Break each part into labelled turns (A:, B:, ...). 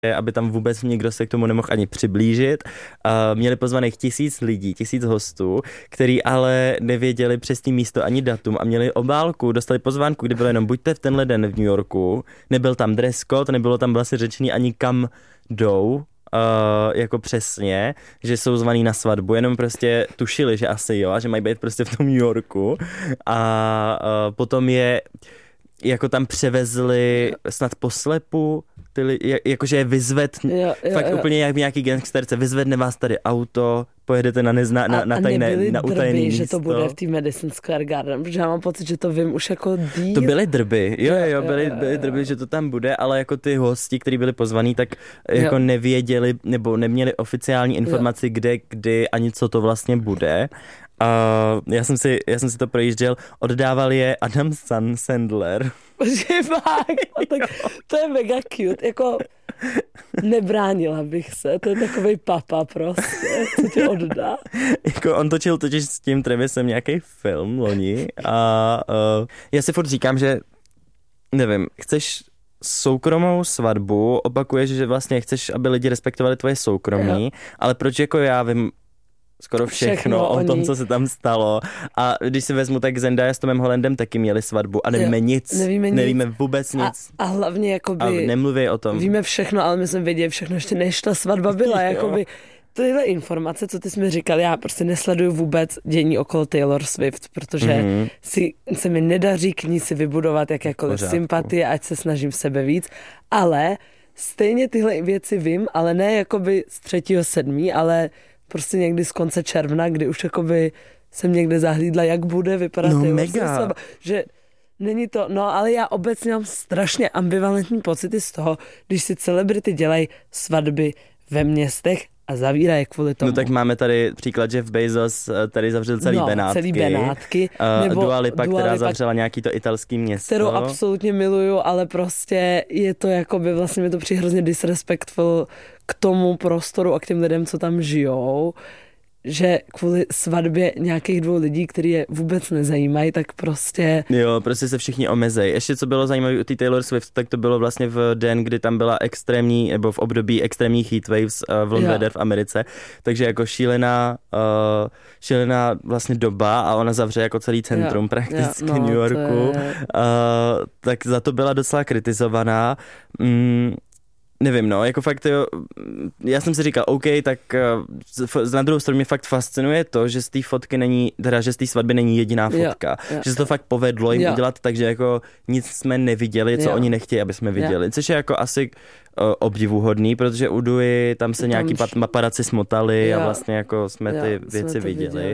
A: aby tam vůbec nikdo se k tomu nemohl ani přiblížit. Měli pozvaných 1000 lidí, 1000 hostů, který ale nevěděli přesný místo ani datum a měli obálku, dostali pozvánku, kde bylo jenom buďte v tenhle den v New Yorku, nebyl tam dress code, nebylo tam vlastně řečený ani kam jdou, jako přesně, že jsou zvaný na svatbu, jenom prostě tušili, že asi jo, a že mají být prostě v tom New Yorku a potom je jako tam převezli snad poslepu, jakože je vyzved, fakt úplně jak v nějaký gangsterce, vyzvedne vás tady auto, pojedete na utajený místo.
B: Že to bude v té Madison Square Garden, protože já mám pocit, že to vím už jako díl.
A: To byly drby, byly drby, že to tam bude, ale jako ty hosti, kteří byli pozvaní, tak jako nevěděli, nebo neměli oficiální informaci, kde, kdy, ani co to vlastně bude. Já jsem si to projížděl, oddával je Adam Sandler.
B: Tak to je mega cute, jako nebránila bych se, to je takovej papa prostě, co tě oddá.
A: Jako on točil totiž s tím Travisem nějaký film loni a já si furt říkám, že nevím, chceš soukromou svatbu, opakuješ, že vlastně chceš, aby lidi respektovali tvoje soukromí, ale proč jako já vím skoro všechno o tom, co se tam stalo. A když si vezmu, tak Zendaya s Tomem Hollandem taky měli svatbu a nevíme nic. Nevíme vůbec nic.
B: A hlavně jakoby...
A: A nemluví o tom.
B: Víme všechno, ale my jsme věděli všechno ještě než ta svatba byla. Jakoby tyhle informace, co ty jsi mi říkal, já prostě nesleduju vůbec dění okolo Taylor Swift, protože se mi nedaří k ní si vybudovat jakékoliv sympatie, ať se snažím sebe víc, ale stejně tyhle věci vím, ale ne jakoby z 3.7., ale prostě někdy z konce června, kdy už jakoby jsem někde zahlídla, jak bude vypadat svatba. Že není to, ale já obecně mám strašně ambivalentní pocity z toho, když si celebrity dělají svatby ve městech a zavírají kvůli tomu.
A: No tak máme tady příklad, že v Bezos tady zavřel celý Benátky.
B: Nebo
A: Dua Lipa, která zavřela nějaký to italský město.
B: Kterou absolutně miluju, ale prostě je to jakoby, vlastně mi to přijde hrozně disrespectful k tomu prostoru a k těm lidem, co tam žijou, že kvůli svatbě nějakých 2 lidí, který je vůbec nezajímají, tak prostě...
A: Jo, prostě se všichni omezejí. Ještě co bylo zajímavé u té Taylor Swift, tak to bylo vlastně v den, kdy tam byla extrémní, nebo v období extrémních heatwaves vln v Americe, takže jako šílená vlastně doba a ona zavře jako celý centrum prakticky New Yorku. Tak za to byla docela kritizovaná. Nevím, jako fakt, já jsem si říkal, OK, tak na druhou stranu mě fakt fascinuje to, že z té fotky není, teda, že z té svatby není jediná fotka. Že se to fakt povedlo jim udělat, takže jako nic jsme neviděli, co oni nechtějí, aby jsme viděli. Což je jako asi obdivuhodný, protože u Duy tam se nějaký paparaci smotali a vlastně jako jsme ty věci viděli.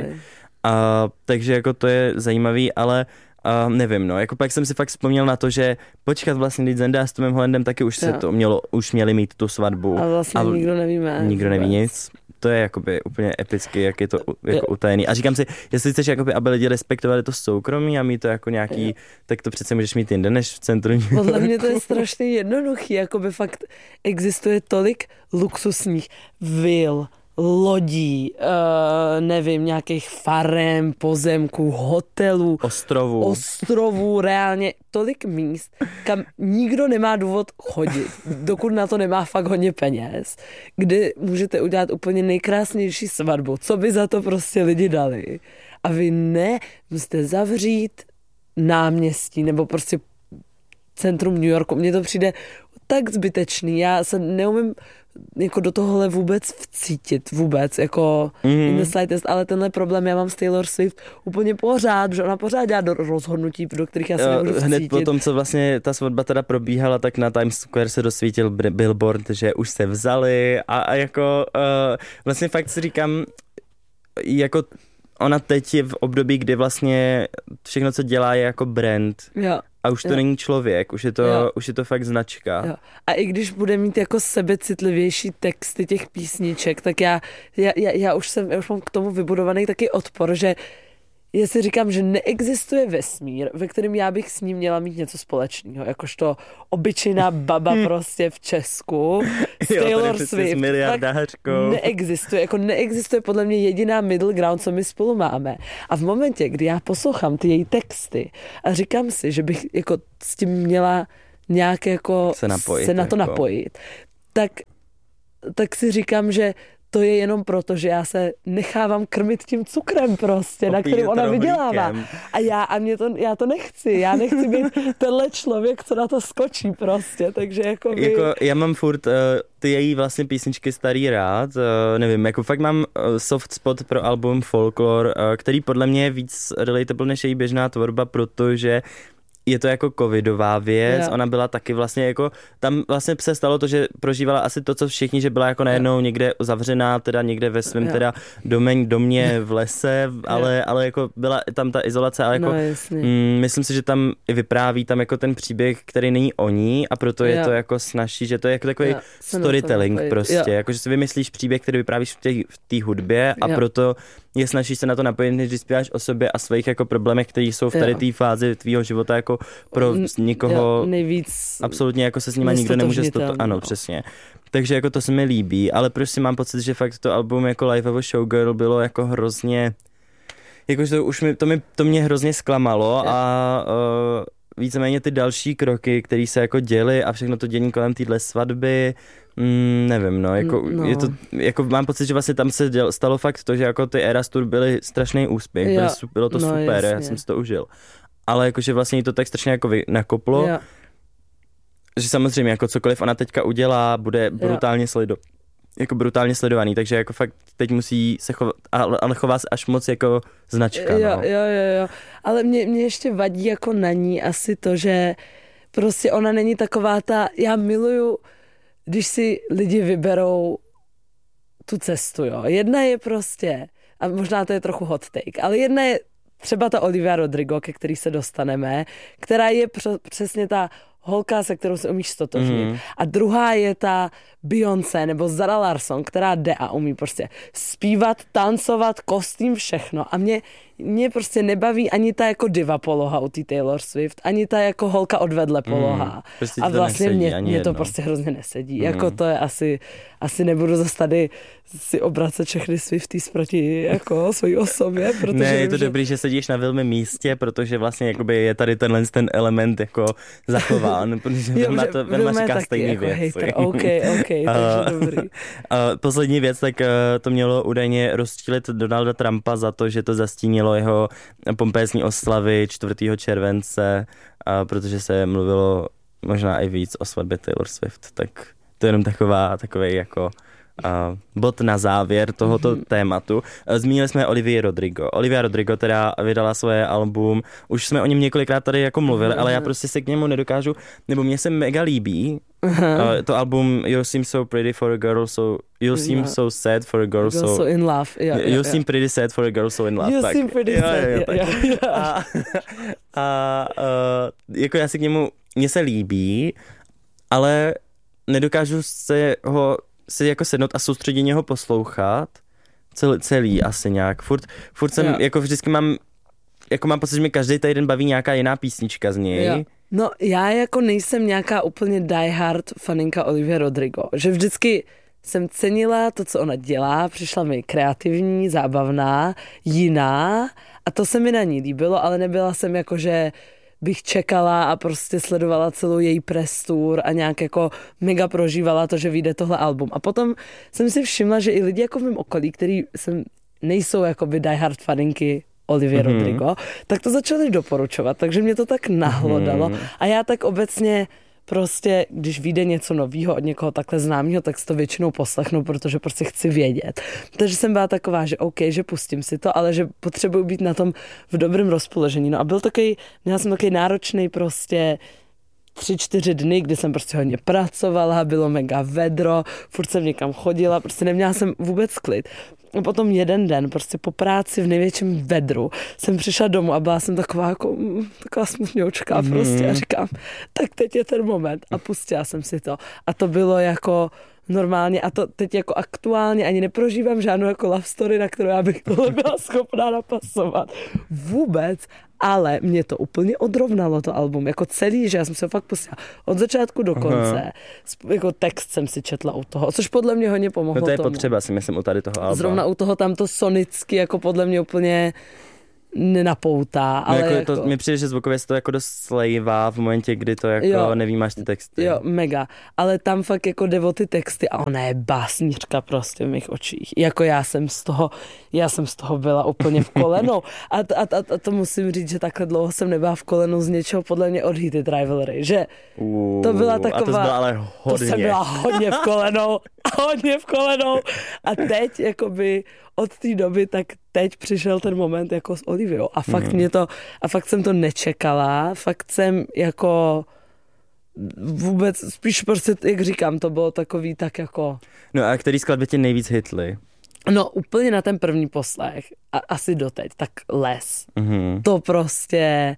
A: Takže jako to je zajímavý, ale nevím, jako pak jsem si fakt vzpomněl na to, že počkat vlastně, když Zendaya s Tomem Hollandem taky už měli mít tu svatbu.
B: A vlastně nikdo nevíme.
A: Nikdo neví nic. To je jakoby úplně epický, jak je to jako utajený. A říkám si, jestli chceš, jakoby, aby lidi respektovali to soukromí a mít to jako nějaký, tak to přece můžeš mít jinde než v centru.
B: Podle mě to je strašně jednoduchý, jakoby fakt existuje tolik luxusních vil, lodí, nevím, nějakých farem, pozemků, hotelů, ostrovů, reálně tolik míst, kam nikdo nemá důvod chodit, dokud na to nemá fakt hodně peněz, kdy můžete udělat úplně nejkrásnější svatbu, co by za to prostě lidi dali. A vy musíte zavřít náměstí nebo prostě centrum New Yorku. Mně to přijde tak zbytečný, já se neumím jako do tohohle vůbec vcítit, jako in the slightest, ale tenhle problém já mám s Taylor Swift úplně pořád, že ona pořád dělá rozhodnutí, do kterých já se nemůžu vcítit.
A: Hned po tom, co vlastně ta svatba teda probíhala, tak na Times Square se dosvítil billboard, že už se vzali a jako vlastně fakt si říkám, jako ona teď je v období, kdy vlastně všechno, co dělá, je jako brand.
B: Jo.
A: A už to není člověk, už je to fakt značka.
B: Jo. A i když bude mít jako sebecitlivější texty těch písniček, tak já už mám k tomu vybudovaný taky odpor, že já si říkám, že neexistuje vesmír, ve kterém já bych s ním měla mít něco společného, jakožto obyčejná baba prostě v Česku s Taylor Swift. Neexistuje podle mě jediná middle ground, co my spolu máme. A v momentě, kdy já poslouchám ty její texty a říkám si, že bych jako s tím měla nějak jako
A: se
B: na to napojit, tak si říkám, že to je jenom proto, že já se nechávám krmit tím cukrem prostě, na kterým ona vydělává. Já to nechci. Já nechci být tenhle člověk, co na to skočí prostě, takže jako
A: já mám furt ty její vlastně písničky starý rád, nevím, jako fakt mám soft spot pro album Folklore, který podle mě je víc relatable než její běžná tvorba, protože je to jako covidová věc, ona byla taky vlastně jako, tam vlastně se stalo to, že prožívala asi to, co všichni, že byla jako najednou někde zavřená, teda někde ve svém teda domě v lese, ale jako byla tam ta izolace, ale jako myslím si, že tam vypráví tam jako ten příběh, který není o ní a proto je to jako snazší, že to je jako takový storytelling prostě, jako že si vymyslíš příběh, který vyprávíš v té hudbě a proto je snaží se na to napojit, než když zpíváš o sobě a svých jako problémech, které jsou v tady té fázi tvýho života jako pro nikoho
B: nejvíc
A: absolutně jako se s nima nikdo nemůže ano, přesně. Takže jako to se mi líbí, ale prostě mám pocit, že fakt to album jako Life of a Showgirl bylo jako hrozně, jakože to mě hrozně zklamalo a víceméně ty další kroky, které se jako děly a všechno to dění kolem téhle svatby, nevím, je to, jako mám pocit, že vlastně tam se stalo fakt to, že jako ty Eras Tour byly strašný úspěch, bylo to super, já jsem si to užil. Ale jakože vlastně to tak strašně jako nakoplo, že samozřejmě jako cokoliv ona teďka udělá, bude brutálně sledovaný, takže jako fakt teď musí se chovat, ale chová se až moc jako značka.
B: Jo. Ale mě ještě vadí jako na ní asi to, že prostě ona není taková já miluju, když si lidi vyberou tu cestu, jo. Jedna je prostě, a možná to je trochu hot take, ale jedna je třeba ta Olivia Rodrigo, ke který se dostaneme, která je přesně ta holka, se kterou se umíš stotožnit. A druhá je ta Beyoncé nebo Zara Larsson, která jde a umí prostě zpívat, tancovat, kostým, všechno. A mě prostě nebaví ani ta jako diva poloha u té Taylor Swift, ani ta jako holka odvedle poloha.
A: Prostě
B: a vlastně mě to
A: jedno.
B: prostě hrozně nesedí. Jako to je asi nebudu zase tady si obracet všechny Swifties proti jako svojí osobě, protože
A: ne, je to dobrý, že sedíš na velmi místě, protože vlastně jakoby je tady ten element jako zachován, protože Velma říká stejný věc.
B: OK, takže dobrý.
A: Poslední věc, tak to mělo údajně rozčílit Donalda Trumpa za to, že to zastínilo jeho pompézní oslavy 4. července, protože se mluvilo možná i víc o svatbě Taylor Swift, tak to je jenom takovej jako bod na závěr tohoto tématu. Zmínili jsme Olivia Rodrigo. Olivia Rodrigo teda vydala svoje album, už jsme o něm několikrát tady jako mluvili, ale já prostě se k němu nedokážu, nebo mně se mega líbí. To album You Seem So Pretty for a Girl, So You Seem So Sad for a Girl, So
B: in Love.
A: You Seem Pretty Sad for a Girl, So in Love.
B: You Seem Pretty Sad.
A: Jako já si k němu, mně se líbí, ale nedokážu si jako sednout a soustředěně ho poslouchat celý asi nějak. Furt jsem, jako vždycky mám pocit, že mi každý týden baví nějaká jiná písnička z něj.
B: Jo. No já jako nejsem nějaká úplně diehard faninka Olivia Rodrigo, že vždycky jsem cenila to, co ona dělá, přišla mi kreativní, zábavná, jiná a to se mi na ní líbilo, ale nebyla jsem jako, že bych čekala a prostě sledovala celou její press tour a nějak jako mega prožívala to, že vyjde tohle album. A potom jsem si všimla, že i lidi jako v mém okolí, který nejsou jakoby diehard faninky Olivia Rodrigo, tak to začali doporučovat, takže mě to tak nahlodalo. A já tak obecně prostě, když vyjde něco nového od někoho takhle známého, tak si to většinou poslechnu, protože prostě chci vědět. Takže jsem byla taková, že OK, že pustím si to, ale že potřebuji být na tom v dobrém rozpoložení. No a měla jsem takový náročný prostě 3-4 dny, kdy jsem prostě hodně pracovala, bylo mega vedro, furt jsem někam chodila, prostě neměla jsem vůbec klid. A potom jeden den, prostě po práci v největším vedru, jsem přišla domů a byla jsem taková smutňoučka prostě a říkám, tak teď je ten moment a pustila jsem si to. A to bylo jako normálně a to teď jako aktuálně ani neprožívám žádnou jako love story, na kterou já bych tohle byla schopná napasovat. Vůbec, ale mě to úplně odrovnalo to album, jako celý, že já jsem se fakt pustila od začátku do konce. Jako text jsem si četla u toho, což podle mě hodně pomohlo.
A: No to je
B: tomu.
A: Potřeba, si myslím, u tady toho alba.
B: Zrovna u toho tam to sonicky, jako podle mě úplně nenapoutá. Ale
A: jako to, mně přijde, že zvukově se to jako dost slejvá v momentě, kdy to jako nevnímáš ty texty.
B: Jo, mega. Ale tam fakt jako jde o ty texty a ona je básnička prostě v mých očích. Jako já jsem z toho byla úplně v kolenou. A to musím říct, že takhle dlouho jsem nebyla v kolenou z něčeho podle mě od Heated Rivalry, že to byla taková...
A: A to byla ale hodně.
B: To jsem byla hodně v kolenou. A teď jakoby od té doby, tak teď přišel ten moment jako s Oliviou. A fakt jsem to nečekala. Fakt jsem jako vůbec, spíš prostě, jak říkám, to bylo takový tak jako...
A: No a který skladby tě nejvíc hitly?
B: No úplně na ten první poslech, a asi doteď, tak Les. To prostě...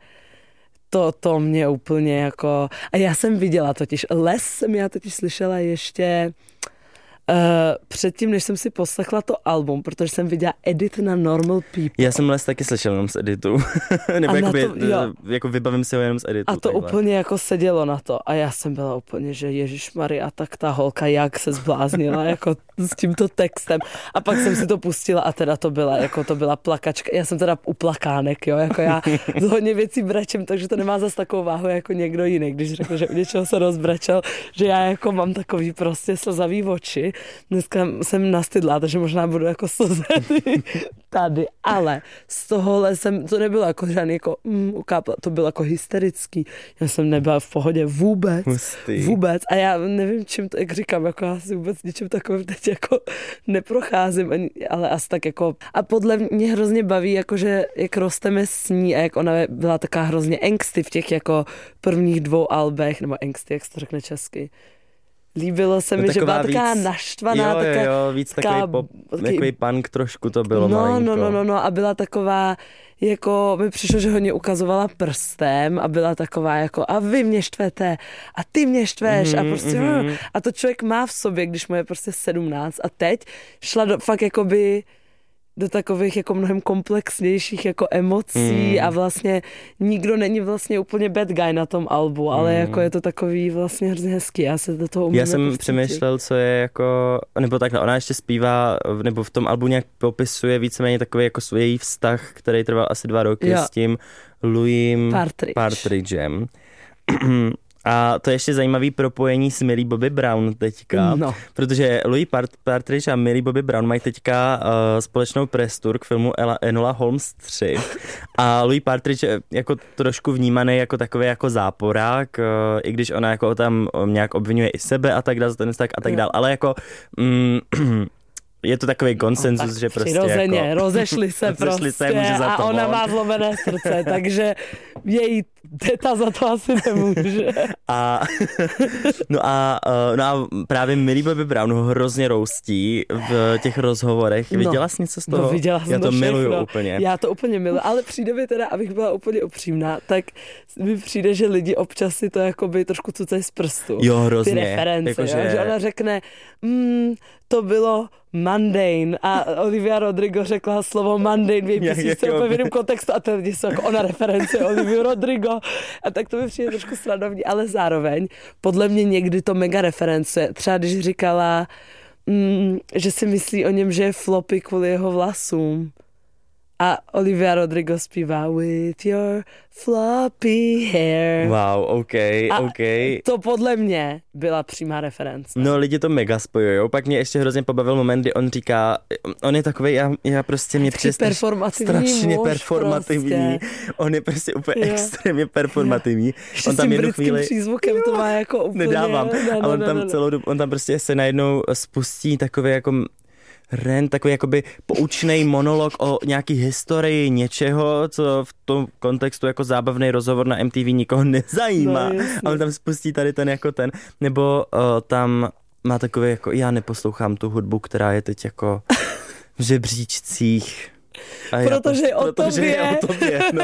B: To mě úplně jako... A já jsem viděla totiž, Les jsem já totiž slyšela ještě předtím, než jsem si poslechla to album, protože jsem viděla edit na Normal People.
A: Já jsem Les taky slyšel jenom z editu. Nebo jako vybavím si ho jenom z editu.
B: A to takhle. Úplně jako sedělo na to. A já jsem byla úplně, že ježišmarja, tak ta holka jak se zbláznila jako s tímto textem. A pak jsem si to pustila a teda to byla plakačka. Já jsem teda u plakánek, jo, jako já z hodně věcí brečím, takže to nemá zas takovou váhu jako někdo jiný, když řekl, že u něčeho se rozbrečel, že já jako mám takový prostě slzavý oči. Dneska jsem nastydlá, takže možná budu jako slzený tady, ale z tohohle to nebylo jako žádný jako ukápla, to bylo jako hysterický. Já jsem nebyla v pohodě vůbec a já nevím čím to, jak říkám, jako já si vůbec ničím takovým teď jako neprocházím, ale asi tak jako a podle mě hrozně baví, jakože jak rosteme s ní a jak ona byla taková hrozně angsty v těch jako prvních 2 albech, nebo angsty, jak se to řekne česky. Líbilo se mi, že byla taková naštvaná.
A: Víc takový punk trošku to bylo malinko.
B: No a byla taková, jako mi přišlo, že hodně ukazovala prstem a byla taková jako a vy mě štvete a ty mě štveš a prostě a to člověk má v sobě, když mu je prostě 17 a teď šla fakt jakoby do takových jako mnohem komplexnějších jako emocí a vlastně nikdo není vlastně úplně bad guy na tom albu, ale jako je to takový vlastně hrozně hezký. Já se do toho umím.
A: Já jsem přemýšlel, co je jako, nebo takhle, ona ještě zpívá, nebo v tom albu nějak popisuje víceméně takový jako svůj vztah, který trval asi 2 roky s tím Louisem Partridgem. A to je ještě zajímavý propojení s Millie Bobby Brown teďka, protože Louis Partridge a Millie Bobby Brown mají teďka společnou press tour k filmu Enola Holmes 3 a Louis Partridge je jako trošku vnímaný jako takový jako záporák, i když ona jako tam nějak obvinuje i sebe a tak dále, ale jako je to takový konsenzus, že prostě
B: přirozeně,
A: jako...
B: rozešli se a ona má zlomené srdce, takže její teta za to asi nemůže.
A: A právě Millie Bobby Brown ho hrozně roustí v těch rozhovorech. Viděla jsi něco z toho?
B: Viděla jsem
A: Já to miluju
B: všechno.
A: úplně.
B: Já to úplně miluju, ale přijde mi teda, abych byla úplně upřímná, tak mi přijde, že lidi občas si to jakoby trošku cucají z prstu.
A: Jo, hrozně.
B: Ty reference, že ona řekne, to bylo mundane a Olivia Rodrigo řekla slovo mundane v její písničce úplně v jiném kontextu a ty lidi jsou jako ona reference Olivia Rodrigo a tak to mi přijde trošku sladovní, ale zároveň podle mě někdy to mega reference, třeba když říkala, že si myslí o něm, že je floppy kvůli jeho vlasům. A Olivia Rodrigo zpívá With your floppy hair.
A: Wow, OK.
B: To podle mě byla přímá reference.
A: No, lidi to mega spojujou. Pak mě ještě hrozně pobavil moment, kdy on říká, on je takový, já prostě mě přijde strašně performativní. Prostě. On je prostě úplně extrémně performativní.
B: On tam jednu chvíli přízvukem to má jako úplně...
A: Nedávám, ale on tam celou dobu, on tam prostě se najednou spustí takový jako... takový jakoby poučnej monolog o nějaký historii něčeho, co v tom kontextu jako zábavný rozhovor na MTV nikoho nezajímá. A on tam spustí tady ten jako ten, nebo tam má takový jako, já neposlouchám tu hudbu, která je teď jako v žebříčcích.
B: Protože je o tobě.
A: No.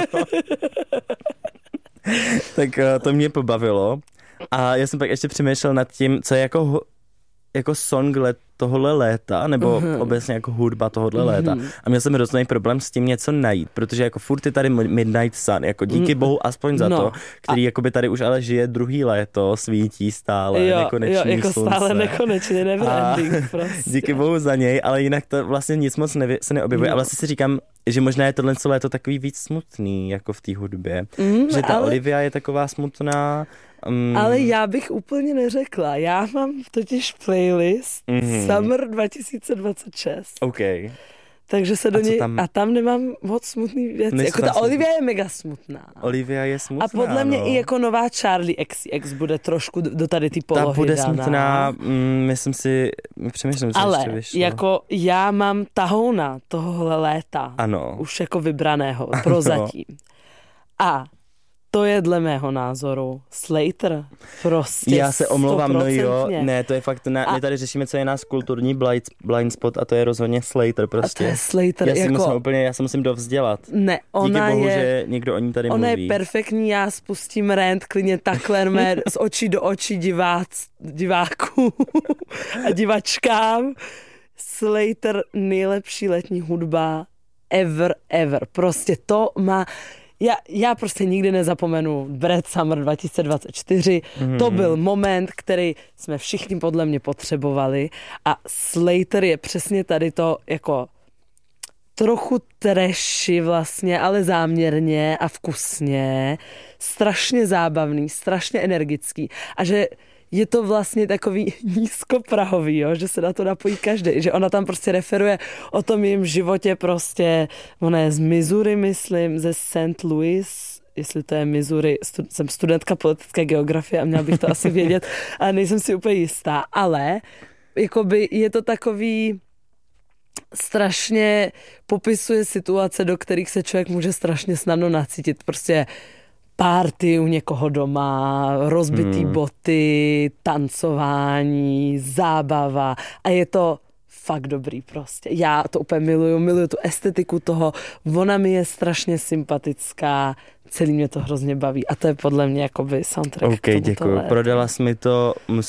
A: Tak to mě pobavilo. A já jsem pak ještě přemýšlel nad tím, co je jako song tohohle léta, nebo obecně jako hudba tohohle léta. A měl jsem hrozný problém s tím něco najít, protože jako furt je tady Midnight Sun, jako díky bohu aspoň za to, který jakoby tady už ale žije druhý léto, svítí stále, nekonečný
B: jako
A: slunce.
B: stále nekonečně, neverending prostě.
A: Díky bohu za něj, ale jinak to vlastně nic moc se neobjevuje. A vlastně si říkám, že možná je tohle léto takový víc smutný, jako v té hudbě. Že ta Olivia je taková smutná.
B: Ale já bych úplně neřekla. Já mám totiž playlist Summer 2026.
A: OK.
B: Takže se do něj... A tam nemám moc smutný věci. Jako ta Olivia je mega smutná.
A: Olivia je smutná,
B: a podle mě i jako nová Charlie XCX bude trošku do tady ty polohy.
A: Ta bude smutná, myslím si, přemýšlím, co ještě vyšlo.
B: Jako já mám tahouna tohohle léta.
A: Ano.
B: Už jako vybraného, prozatím. A to je dle mého názoru Slater. Prostě
A: já se omlouvám,
B: 100%.
A: no jo, ne, to je fakt, my tady řešíme, co je nás kulturní blind spot a to je rozhodně Slater prostě.
B: A to je Slater,
A: já se musím dovzdělat.
B: Ne, ona
A: díky bohu,
B: je...
A: že někdo o ní tady
B: ona
A: mluví.
B: Je perfektní, já spustím rant, klidně takhle z očí do očí diváků a divačkám. Slater, nejlepší letní hudba ever. Prostě to má... Já prostě nikdy nezapomenu Brad Summer 2024. To byl moment, který jsme všichni podle mě potřebovali a Slater je přesně tady to jako trochu trashy vlastně, ale záměrně a vkusně, strašně zábavný, strašně energický a že je to vlastně takový nízkoprahový, jo? Že se na to napojí každý, že ona tam prostě referuje o tom jejím životě prostě, ona je z Missouri, myslím, ze St. Louis, jestli to je Missouri, jsem studentka politické geografie a měla bych to asi vědět, ale nejsem si úplně jistá, ale jakoby je to takový strašně popisuje situace, do kterých se člověk může strašně snadno nacítit, prostě party u někoho doma, rozbitý boty, tancování, zábava a je to fakt dobrý prostě. Já to úplně miluju tu estetiku toho, ona mi je strašně sympatická, celý mě to hrozně baví a to je podle mě jakoby soundtrack.
A: OK, děkuju. Prodala jsi mi to,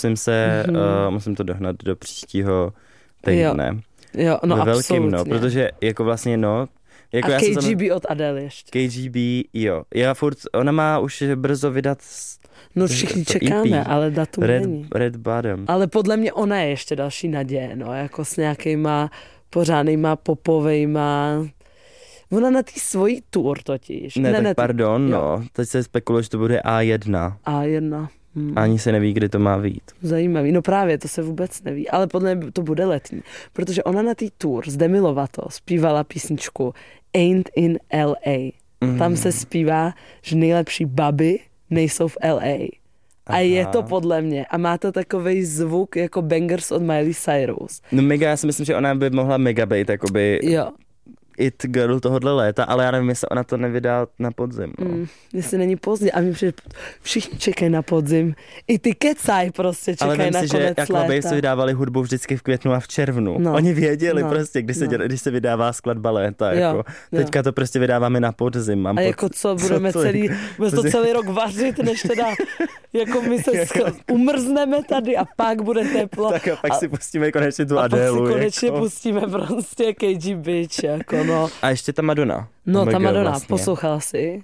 A: musím to dohnat do příštího týdne.
B: Jo, no
A: velkým, no, protože jako vlastně jako
B: a KGB od Adele ještě.
A: KGB, jo. Ona má už brzo vydat
B: no všichni čekáme,
A: EP.
B: ale datum není.
A: Red Bottom.
B: Ale podle mě ona je ještě další naděje, no, jako s nějakýma pořádnýma popovejma. Ona na tý svojí tour totiž.
A: Pardon, no. Teď se spekuluje, že to bude A1.
B: A1.
A: Ani se neví, kdy to má vyjít.
B: Zajímavý, no právě, to se vůbec neví, ale podle mě to bude letní, protože ona na té tour z Demi Lovato zpívala písničku Ain't in L.A. Tam se zpívá, že nejlepší baby nejsou v L.A. A je to podle mě, a má to takovej zvuk jako Bangers od Miley Cyrus.
A: No mega, já si myslím, že ona by mohla mega být, jakoby...
B: Jo.
A: It girl tohohle léta, ale já nevím, jestli ona to nevydá na podzim. No.
B: Jestli není pozdě. A my všichni čekají na podzim. I ty kecaj prostě čekají na konec léta. Ale vím si, že jak si vydávali
A: hudbu vždycky v květnu a v červnu. No. Oni věděli prostě, když se vydává skladba léta. Jako. Teďka to prostě vydáváme na podzim.
B: A jako co, budeme to celý rok vařit, než teda jako my se umrzneme tady a pak bude teplo.
A: Tak a pak si pustíme konečně tu Adélu.
B: A pak si konečně pustíme prostě KG Bitch, jako no.
A: A ještě ta Madonna.
B: No, ta Madonna, vlastně. Poslouchala jsi?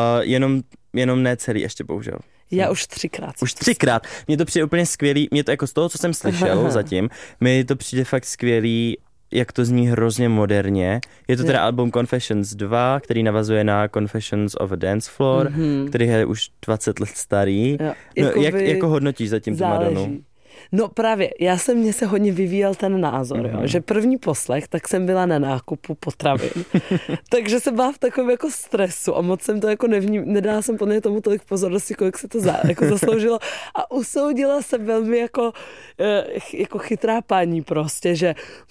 A: Jenom ne celý ještě, bohužel.
B: Já už 3krát.
A: Už 3krát. Mně to přijde úplně skvělý, mě to jako z toho, co jsem slyšel zatím, mi to přijde fakt skvělý, jak to zní hrozně moderně. Je to teda album Confessions 2, který navazuje na Confessions of a Dance Floor, který je už 20 let starý. No, jak jako hodnotíš zatím tu Madonu?
B: No právě, mně se hodně vyvíjel ten názor, jo, že první poslech, tak jsem byla na nákupu potravin, takže jsem byla v takovém jako stresu a moc jsem to jako nedala jsem podle tomu tolik pozornosti, kolik se to jako zasloužilo a usoudila jsem velmi jako chytrá paní prostě, že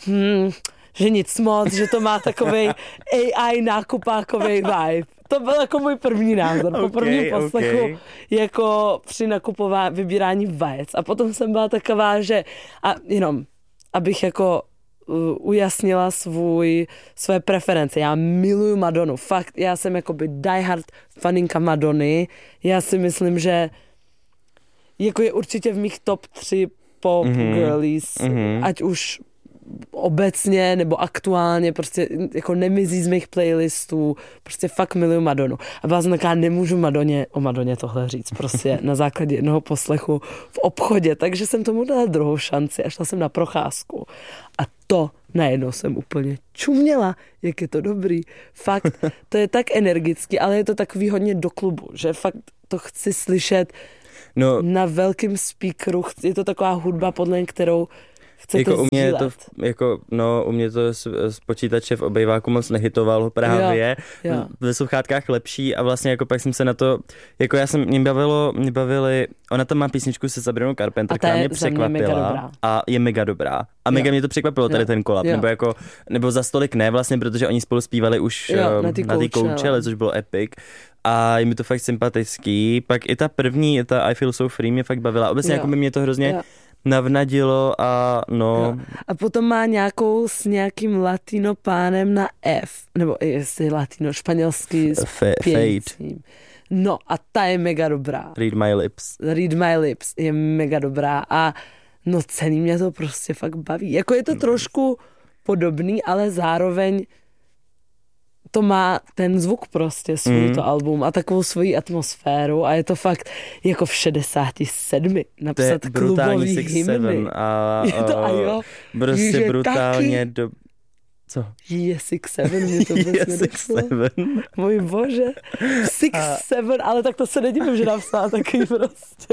B: nic moc, že to má takovej AI nákupákovej vibe. To byl jako můj první názor. Po prvním poslechu jako při nakupování, vybírání vajec. A potom jsem byla taková, že a jenom, abych jako ujasnila své preference. Já miluju Madonu. Fakt, já jsem jakoby diehard faninka Madony. Já si myslím, že jako je určitě v mých top 3 pop, girlies, ať už obecně nebo aktuálně, prostě jako nemizí z mých playlistů, prostě fakt miluju Madonu. A byla jsem taková, nemůžu o Madoně tohle říct, prostě na základě jednoho poslechu v obchodě, takže jsem tomu dala druhou šanci a šla jsem na procházku. A to najednou jsem úplně čuměla, jak je to dobrý. Fakt, to je tak energický, ale je to takový hodně do klubu, že fakt to chci slyšet na velkém speakeru, je to taková hudba, podle kterou chcete
A: jako u mě je
B: sdílet.
A: u mě to z počítače v obejváku moc nehitovalo právě.
B: Jo.
A: Ve sluchátkách lepší a vlastně jako pak jsem se na to, jako mě bavily, ona tam má písničku se Sabrinou Carpenter, která mě překvapila a je mega dobrá. A mega mě to překvapilo tady ten kolab, nebo za stolik ne vlastně, protože oni spolu zpívali už na té Coachelle, což bylo epic. A je mi to fakt sympatický. Pak i ta první, ta I Feel So Free mě fakt bavila. Obecně jako by mě to hrozně navnadilo a no.
B: A potom má nějakou s nějakým latino pánem na F, nebo jestli latino, španělský pějícím. No a ta je mega dobrá.
A: Read My Lips
B: je mega dobrá a no celý mě to prostě fakt baví. Jako je to trošku podobný, ale zároveň to má ten zvuk prostě svůj to album a takovou svoji atmosféru a je to fakt jako v 67 napsat klubový hymny.
A: Je to a jo. Prostě brutálně Co?
B: Je 6-7, mě to vůbec nedošlo. Můj bože. 6-7, ale tak to se nedivím, že napsala taky prostě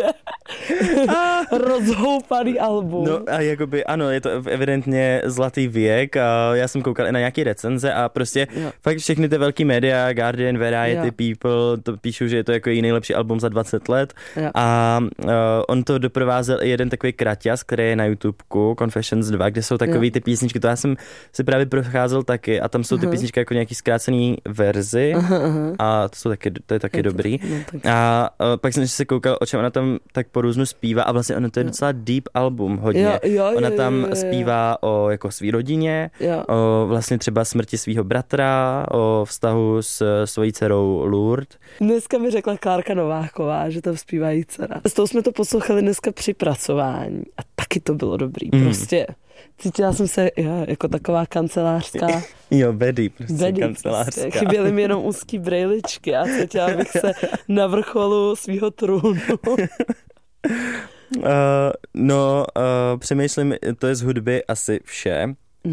B: rozhoupaný album.
A: No a jakoby, ano, je to evidentně zlatý věk a já jsem koukal i na nějaký recenze a prostě fakt všechny ty velký média, Guardian, Variety, People, to píšou, že je to jako její nejlepší album za 20 let a on to doprovázel i jeden takový kraťas, který je na YouTubeku, Confessions 2, kde jsou takový ty písničky, to já jsem si právě procházel taky a tam jsou ty písničky jako nějaký zkrácený verzi a to je taky dobrý. A pak jsem se koukal, o čem ona tam tak po různu zpívá a vlastně ono to je docela deep album hodně. Ona tam zpívá o jako svý rodině, o vlastně třeba smrti svého bratra, o vztahu s svojí dcerou Lourdes.
B: Dneska mi řekla Klárka Nováková, že tam zpívá její dcera. S tou jsme to poslouchali dneska při pracování a taky to bylo dobrý. Prostě cítila jsem se jako taková kancelářská.
A: Betty, prostě kancelářská. Prostě.
B: Chyběly mi jenom úzký brejličky a cítila bych se na vrcholu svýho trůnu.
A: Přemýšlím, to je z hudby asi vše.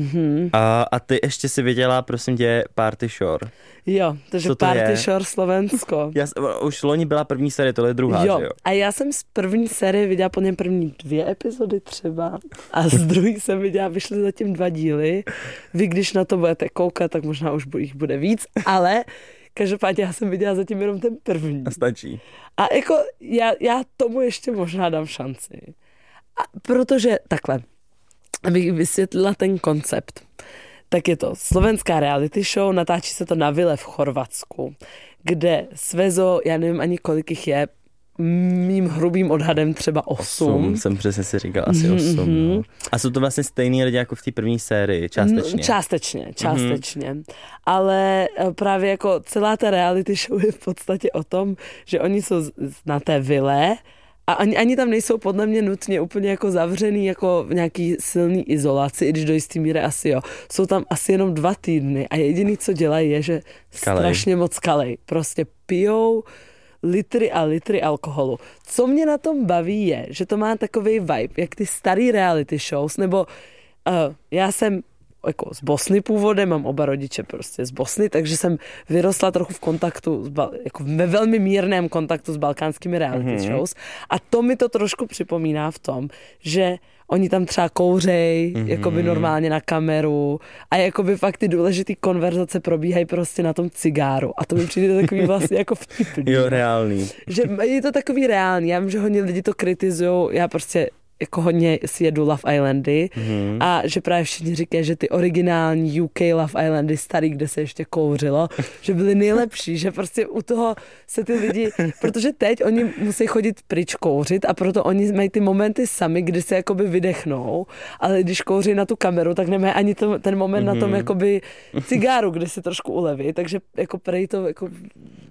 A: A ty ještě si viděla, prosím tě, Party Shore.
B: Jo, takže Party Shore Slovensko.
A: Už loni byla první série, tohle je druhá, že jo?
B: A já jsem z první série viděla po něm první 2 epizody třeba a z druhý jsem viděla, vyšly zatím 2 díly. Vy, když na to budete koukat, tak možná už jich bude víc, ale každopádně já jsem viděla zatím jenom ten první.
A: A stačí.
B: A jako já tomu ještě možná dám šanci. Protože takhle, abych vysvětlila ten koncept, tak je to slovenská reality show, natáčí se to na vile v Chorvatsku, kde svezo, já nevím ani kolik jich je, mým hrubým odhadem třeba 8.
A: Jsem přesně si říkal, asi 8. No. A jsou to vlastně stejný lidi jako v té první sérii, částečně? Částečně. Ale právě jako celá ta reality show je v podstatě o tom, že oni jsou na té vile a ani tam nejsou podle mě nutně úplně jako zavřený jako v nějaký silný izolaci, i když do jistý míry asi jo. Jsou tam asi jenom 2 týdny a jediný, co dělají, je, že strašně moc kalej. Prostě pijou litry a litry alkoholu. Co mě na tom baví je, že to má takový vibe, jak ty starý reality shows, nebo já jsem jako z Bosny původem, mám oba rodiče prostě z Bosny, takže jsem vyrostla trochu v kontaktu, jako ve velmi mírném kontaktu s balkánskými reality shows a to mi to trošku připomíná v tom, že oni tam třeba kouřej, jakoby normálně na kameru a jakoby fakt ty důležitý konverzace probíhají prostě na tom cigáru a to mi přijde takový vlastně jako vtipný. Jo, reálný.
B: Že je to takový reálný, já vím, že hodně lidi to kritizujou, já prostě jako hodně si jedu Love Islandy a že právě všichni říkají, že ty originální UK Love Islandy starý, kde se ještě kouřilo, že byly nejlepší, že prostě u toho se ty lidi, protože teď oni musí chodit pryč kouřit a proto oni mají ty momenty sami, kdy se jakoby vydechnou, ale když kouří na tu kameru, tak nemají ani ten moment na tom jakoby cigáru, kde si trošku uleví, takže jako prej to jako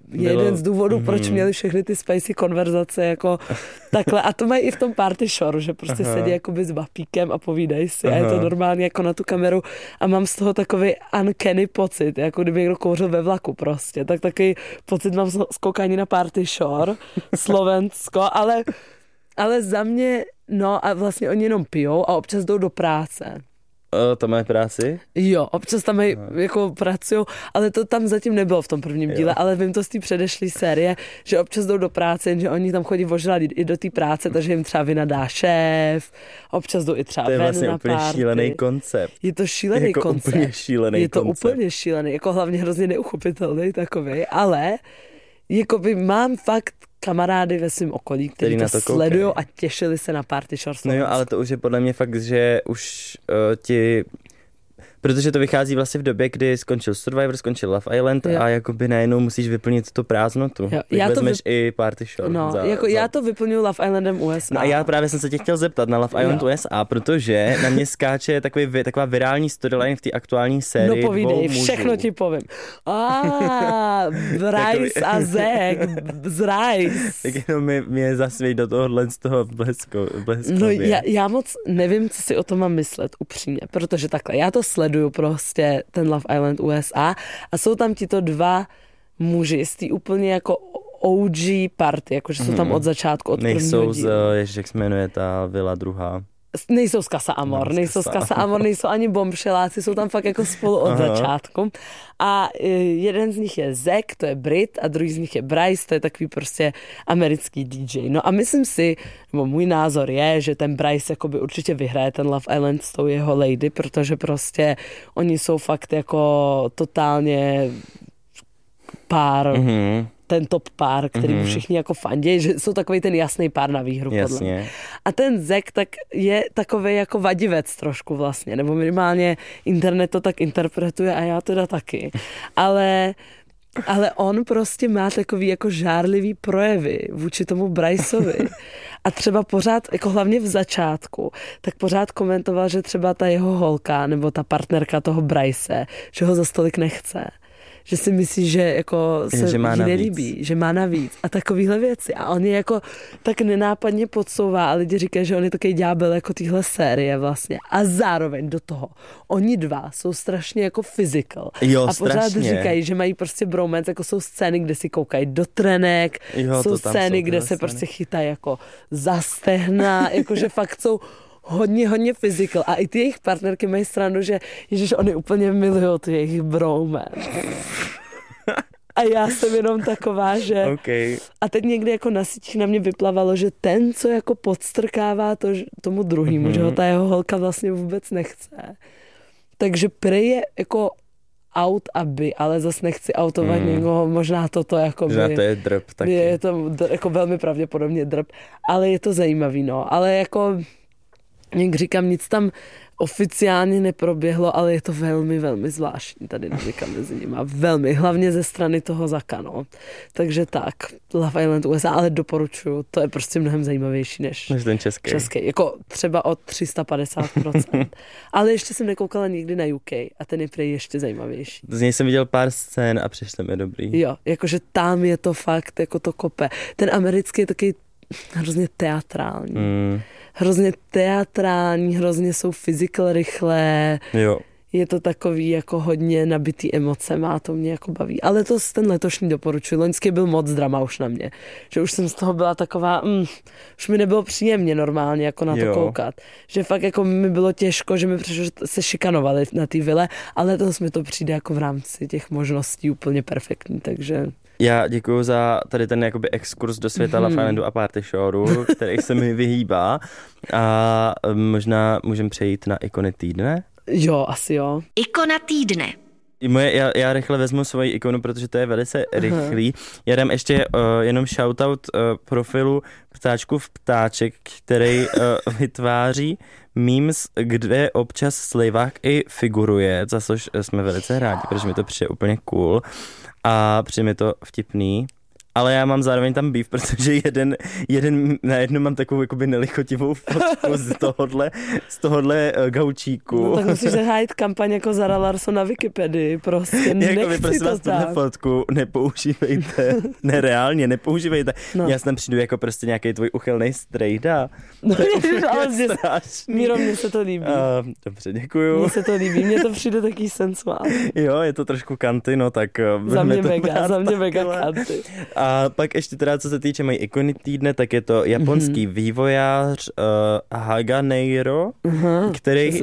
B: jeden z důvodů, proč měli všechny ty spicy konverzace jako takhle. A to mají i v tom Party Shore, že prostě sedí jakoby s bapíkem a povídají si a je to normálně jako na tu kameru a mám z toho takový uncanny pocit, jako kdyby někdo kouřil ve vlaku prostě. Tak takový pocit mám z koukání na Party Shore, Slovensko, ale za mě, no a vlastně oni jenom pijou a občas jdou do práce.
A: Tam mají práci?
B: Jo, občas tam mají, jako pracují, ale to tam zatím nebylo v tom prvním díle, ale vím to z té předešlé série, že občas jdou do práce, jenže oni tam chodí ožrat i do té práce, takže jim třeba vynadá šéf, občas jdou i třeba ven na party.
A: To je vlastně úplně šílený koncept.
B: Je to šílený
A: jako
B: koncept.
A: Úplně šílený
B: je to
A: koncept.
B: úplně šílený, jako hlavně hrozně neuchopitelný takovej, ale jakoby mám fakt kamarády ve svém okolí, kteří to sledují a těšili se na Party Shore Slovensko.
A: No jo, ale to už je podle mě fakt, že už ti... Protože to vychází vlastně v době, kdy skončil Survivor, skončil Love Island a jakoby najednou musíš vyplnit tu prázdnotu.
B: Jo,
A: tak vezmeš i Party Shore.
B: No, já to vyplňuji Love Islandem USA.
A: No a já právě jsem se tě chtěl zeptat na Love Island USA, protože na mě skáče taková virální storyline v té aktuální sérii.
B: No povídej, všechno ti povím. Bryce a Zack, Bryce.
A: Tak jenom mě zasvěj do tohohle z toho bleskově.
B: No já moc nevím, co si o tom mám myslet upřímně, protože takhle, já to sleduju prostě ten Love Island USA a jsou tam tito dva muži z té úplně jako OG party, jakože jsou tam od začátku, od prvního dílu.
A: Jak se jmenuje ta vila druhá?
B: Nejsou z Casa Amor, nejsou ani bombšeláci, jsou tam fakt jako spolu od začátku. A jeden z nich je Zack, to je Brit, a druhý z nich je Bryce, to je takový prostě americký DJ. No a myslím si, nebo můj názor je, že ten Bryce jakoby určitě vyhraje ten Love Island s tou jeho lady, protože prostě oni jsou fakt jako totálně pár, ten top pár, který mu všichni jako fandějí, že jsou takový ten jasný pár na výhru. Podle mě. A ten Zack tak je takovej jako vadivec trošku vlastně, nebo minimálně internet to tak interpretuje a já teda taky. Ale on prostě má takový jako žárlivý projevy vůči tomu Bryceovi. A třeba pořád, jako hlavně v začátku, tak pořád komentoval, že třeba ta jeho holka, nebo ta partnerka toho Bryce, že ho za stolik nechce. Že si myslí, že jako se jí nelíbí, že má navíc a takovýhle věci. A on je jako tak nenápadně podsouvá a lidi říkají, že on je takový ďábel jako téhle série vlastně. A zároveň do toho, oni dva jsou strašně jako physical.
A: Jo,
B: a pořád
A: strašně.
B: Říkají, že mají prostě bromance, jako jsou scény, kde si koukají do trenek, jsou scény, kde se prostě chytají jako za stehna, jakože fakt jsou hodně physical. A i ty jejich partnerky mají stranu, že ježiš, oni úplně milujou ty jejich bromance. A já jsem jenom taková, že...
A: Okay.
B: A teď někdy jako na sítích na mě vyplavalo, že ten, co jako podstrkává tomu druhému, že ho ta jeho holka vlastně vůbec nechce. Takže prej je jako out aby, ale zase nechci outovat někoho, možná toto jako by...
A: Možná to je drb taky.
B: Je to jako velmi pravděpodobně drb, ale je to zajímavý, no. Ale jako... Jak říkám, nic tam oficiálně neproběhlo, ale je to velmi zvláštní tady dynamika mezi nimi. Velmi, hlavně ze strany toho Zacka, no. Takže tak, Love Island USA, ale doporučuju, to je prostě mnohem zajímavější než
A: ten český.
B: Jako třeba o 350%. Ale ještě jsem nekoukala nikdy na UK a ten je prej ještě zajímavější.
A: Z něj jsem viděl pár scén a přišel mi dobrý.
B: Jo, jakože tam je to fakt, jako to kope. Ten americký je taky hrozně teatrální. Hrozně jsou physical rychlé.
A: Jo.
B: Je to takový jako hodně nabitý emoce, a to mě jako baví. Ale to ten letošní doporučuji. Loňský byl moc drama už na mě. Že už jsem z toho byla taková, už mi nebylo příjemně normálně jako na to koukat. Že fakt jako mi bylo těžko, že mi přišlo, že se šikanovali na té vile, ale to mi to přijde jako v rámci těch možností úplně perfektní, takže...
A: Já děkuju za tady ten jakoby exkurs do světa Love Islandu a Party Shoreu, který se mi vyhýbá. A možná můžeme přejít na ikony týdne?
B: Jo, asi jo.
C: Ikona týdne.
A: Já rychle vezmu svoji ikonu, protože to je velice rychlý. Já dám ještě jenom shoutout profilu Ptáčkův ptáček, který vytváří memes, kde občas Slivák i figuruje, za což jsme velice rádi, protože mi to přijde úplně cool a přijde mi to vtipný. ale já mám zároveň tam beef, protože na jednom mám takovou jakoby nelichotivou fotku z tohohle gaučíku.
B: No tak musíš zahájit kampaň jako Zara Larsson na Wikipedii, prostě nechci to
A: vás tuhle fotku nepoužívejte, nereálně nepoužívejte. No. Já tam přijdu jako prostě nějaký tvůj uchylnej strejda.
B: No, ale Míro, mně se to líbí.
A: Dobře, děkuju.
B: Mně se to líbí, mně to přijde taký sensuální.
A: Jo, je to trošku kanty, no tak
B: za mě mega kanty.
A: A pak ještě teda, co se týče mojí ikony týdne, tak je to japonský vývojář Haganeiro, který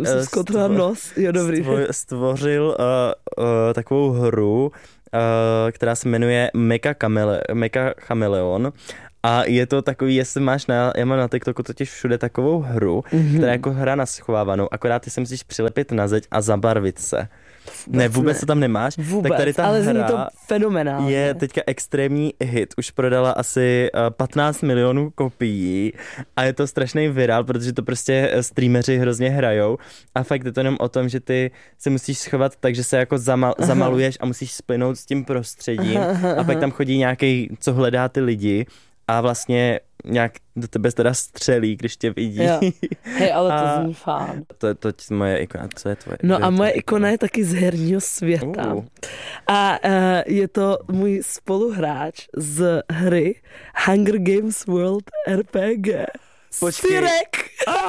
A: stvořil takovou hru, která se jmenuje Mecha Chameleon. A je to takový, jestli já mám na TikToku totiž všude takovou hru, která je jako hra na schovávanou, akorát ty se musíš přilepit na zeď a zabarvit se. Vůbec to tam nemáš.
B: Vůbec,
A: tak tady ta
B: ale
A: hra
B: zní to fenomenálně.
A: Je teďka extrémní hit, už prodala asi 15 milionů kopií a je to strašný virál, protože to prostě streameři hrozně hrajou a fakt je to jenom o tom, že ty se musíš schovat tak, že se jako zamaluješ a musíš splynout s tím prostředím a pak tam chodí nějaký, co hledá ty lidi a vlastně nějak do tebe teda střelí, když tě vidí.
B: Jo. Hej, ale to zní fán.
A: To je moje ikona, co je tvoje?
B: No a moje ikona je taky z herního světa. A je to můj spoluhráč z hry Hunger Games World RPG. Sirek!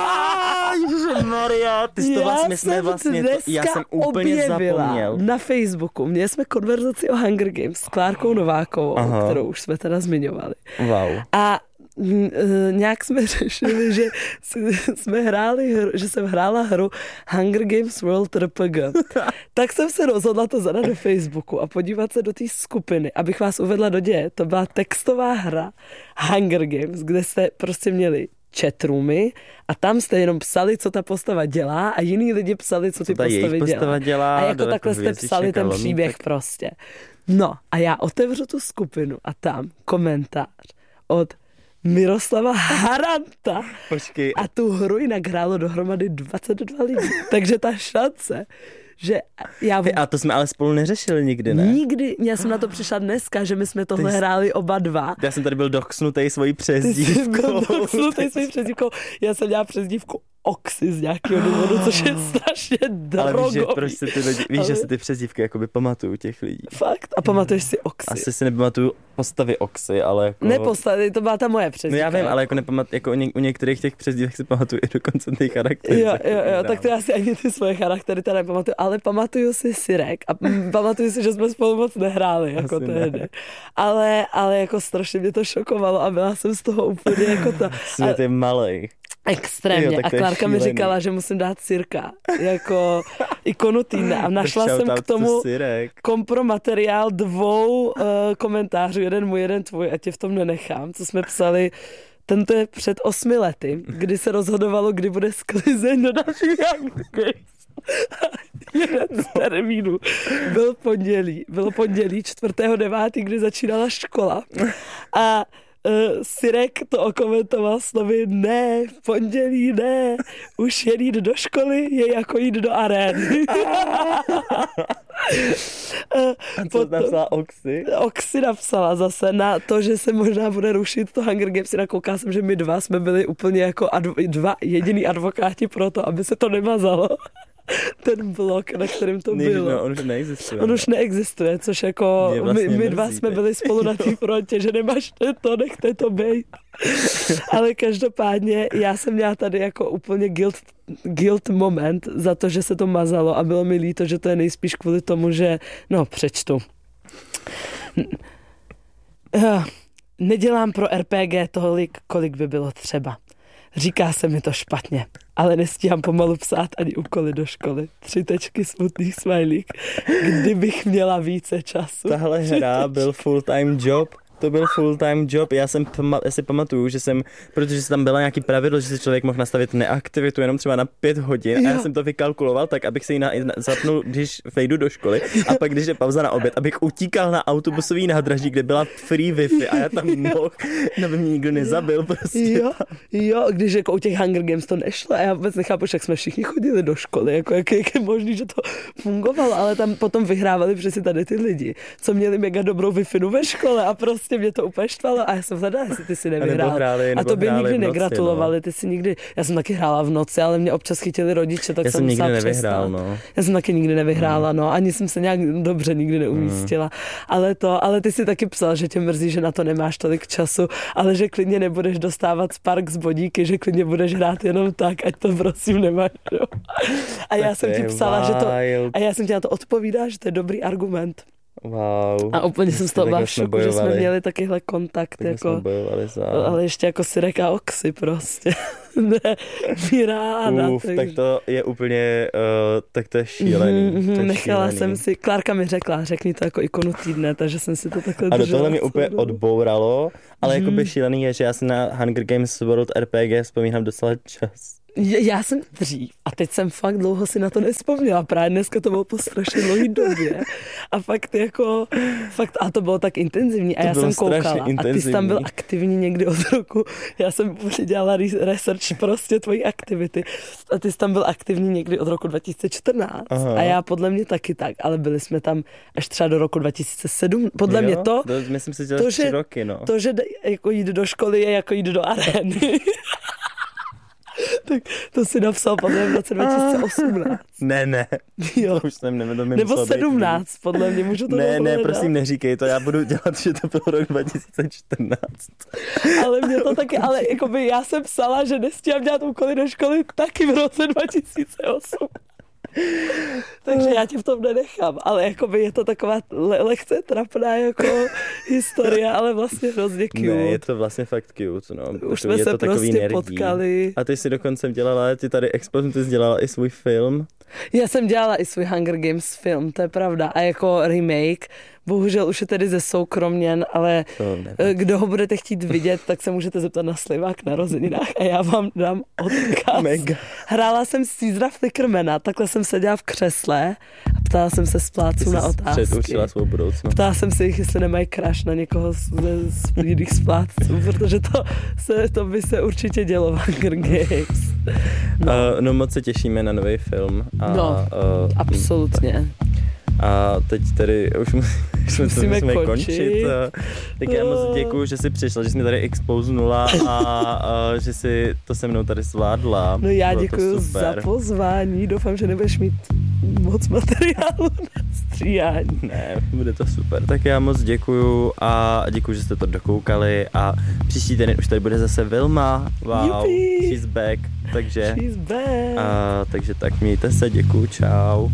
A: Maria, ty jsi to vlastně, já jsem úplně zapomněl.
B: Na Facebooku. Měli jsme konverzaci o Hunger Games s Klárkou Novákovou, kterou už jsme teda zmiňovali.
A: Wow.
B: A nějak jsme řešili, že jsem hrála hru Hunger Games World RPG. Tak jsem se rozhodla to zadat do Facebooku a podívat se do té skupiny, abych vás uvedla do děje. To byla textová hra Hunger Games, kde jste prostě měli chatroomy a tam jste jenom psali, co ta postava dělá a jiní lidi psali, co ty postavy dělá. A jako takhle jste psali ten příběh prostě. No a já otevřu tu skupinu a tam komentář od Miroslava Haranta.
A: Počkej.
B: A tu hru jinak hrálo dohromady 22 lidí. Takže ta šance, že já...
A: A to jsme ale spolu neřešili nikdy, ne?
B: Nikdy. Já jsem na to přišla dneska, že my jsme tohle hráli oba dva.
A: Já jsem tady byl dochsnutej svojí přezdívkou.
B: Já jsem měla přezdívku Oxy z nějakého důvodu, což je strašně drogový.
A: Ale víš, že si ty přezdívky jakoby pamatuju těch lidí.
B: Fakt? A pamatuješ si Oxy?
A: Asi si nepamatuju postavy Oxy, ale jako...
B: Ne postavy, to byla ta moje přezdívka.
A: No já vím, ale jako u některých těch přezdívek si pamatuju i dokonce ty charaktery.
B: Jo, tak to já si ani ty svoje charaktery teda nepamatuju, ale pamatuju si Sirek a pamatuju si, že jsme spolu moc nehráli, jako tehdy. Ale jako strašně mě to šokovalo a byla jsem z toho úplně jako ta...
A: Svět je malej.
B: Extrémně. A Klárka mi říkala, že musím dát Sirka jako ikonu týdne. A našla jsem k tomu kompromateriál 2 komentářů. Jeden můj, jeden tvůj, a tě v tom nenechám, co jsme psali. Tento je před 8 lety, kdy se rozhodovalo, kdy bude sklizeň do dalších Games. Jeden z termínů byl pondělí 4.9., kdy začínala škola. A Sirek to okomentoval slovy ne, v pondělí ne, už je jít do školy je jako jít do arény.
A: A co napsala Oxy?
B: Oxy napsala zase na to, že se možná bude rušit to Hunger Games. Nakoukala jsem, že my dva jsme byli úplně jako dva jediný advokáti pro to, aby se to nemazalo. Ten blok, na kterém to bylo.
A: No, on už neexistuje.
B: On už neexistuje, což jako
A: vlastně
B: my dva jsme byli spolu na té frontě, že nemáš to, nechte to bejt. Ale každopádně já jsem měla tady jako úplně guilt moment za to, že se to mazalo a bylo mi líto, že to je nejspíš kvůli tomu, že přečtu. Nedělám pro RPG tolik, kolik by bylo třeba. Říká se mi to špatně, ale nestíhám pomalu psát ani úkoly do školy. 3 tečky, smutný smajlík. Kdybych měla více času.
A: Tahle hra byl full-time job. To byl full-time job. Já si pamatuju, protože tam byla nějaký pravidlo, že si člověk mohl nastavit neaktivitu jenom třeba na 5 hodin a já jsem to vykalkuloval tak, abych si ji zapnul, když vejdu do školy a pak, když je pauza na oběd, abych utíkal na autobusový nádraží, kde byla free wifi a já tam mohl, aby mě nikdo nezabil prostě.
B: Jo, když jako u těch Hunger Games to nešlo a já vůbec nechápu, jak jsme všichni chodili do školy, jako jak je možný, že to fungovalo, ale tam potom vyhrávali přesně tady ty lidi, co měli mega dobrou Wi-Fi ve škole a prostě prostě mě to úplně štvalo a já jsem hledala, jestli ty si nevyhrál. A to by nikdy negratulovali, ty si nikdy, já jsem taky hrála v noci, ale mě občas chytili rodiče, tak jsem
A: nikdy nevyhrál, no.
B: Já jsem taky nikdy nevyhrála, no, ani jsem se nějak dobře nikdy neumístila, ale ty si taky psal, že tě mrzí, že na to nemáš tolik času, ale že klidně nebudeš dostávat Spark z bodíky, že klidně budeš hrát jenom tak, ať to prosím nemáš, jo. A já jsem ti psala, že to, a já jsem ti na to odpovídala, že to je dobrý argument.
A: Wow.
B: A úplně jsem z toho byla v šoku, že jsme měli takovýhle kontakt, tak jako, ale ještě jako Sirek a Oxy prostě. Ne, Mirána.
A: Tak to je úplně, tak to je šílený.
B: Nechala jsem si, Klárka mi řekni to jako ikonu týdne, takže jsem si to takhle držela.
A: A do tohle mi úplně odbouralo, ale jakoby šílený je, že já si na Hunger Games World RPG vzpomínám docela čas.
B: Já jsem dřív a teď jsem fakt dlouho si na to nevzpomněla. Právě dneska to bylo po strašně dlouhý době. A fakt a to bylo tak intenzivní. A já jsem koukala a ty jsi tam byl aktivní někdy od roku. Já jsem dělala research prostě tvojí aktivity. A ty jsi tam byl aktivní někdy od roku 2014. Aha. A já podle mě taky tak. Ale byli jsme tam až třeba do roku 2007. Podle mě to...
A: Myslím si, že 3 roky, no.
B: To, že jako jít do školy je jako jít do arény. Tak to si napsal podle mě v roce 2018.
A: Ne.
B: Jo.
A: To už jsem
B: nebo 17, podle mě, můžu to
A: Ne, prosím, neříkej to, já budu dělat, že to bylo rok 2014.
B: Ale mě to taky, ale jakoby já jsem psala, že nestíhám dělat úkoly do školy taky v roce 2008. Takže já tě v tom nenechám, ale jakoby je to taková lehce trapná jako historie, ale vlastně hrozně cute.
A: Ne, je to vlastně fakt cute, no.
B: Už jsme se prostě potkali.
A: A ty si dokonce dělala, ty tady Explosion, ty jsi dělala i svůj film.
B: Já jsem dělala i svůj Hunger Games film, to je pravda, a jako remake. Bohužel už je tedy ze soukromněn, ale kdo ho budete chtít vidět, tak se můžete zeptat na Slivák na narozeninách a já vám dám odkaz.
A: Mega.
B: Hrála jsem Caesara Flickermana, takhle jsem seděla v křesle a ptala jsem se spláců na otázky.
A: Předurčila svou budoucnost.
B: Ptala jsem se jich, jestli nemají crush na někoho z jiných spláců, protože to by se určitě dělo v Hunger Games.
A: No moc se těšíme na nový film.
B: Absolutně.
A: A teď tedy už musíme končit. Tak já moc děkuju, že jsi přišla, že jsi mi tady expoznula a že jsi to se mnou tady zvládla.
B: No já děkuju za pozvání, doufám, že nebudeš mít moc materiálu na stříhání.
A: Ne, bude to super. Tak já moc děkuju a děkuju, že jste to dokoukali a příští týden už tady bude zase Vilma. Wow, she's back. Takže,
B: she's back.
A: Takže tak mějte se, děkuju, čau.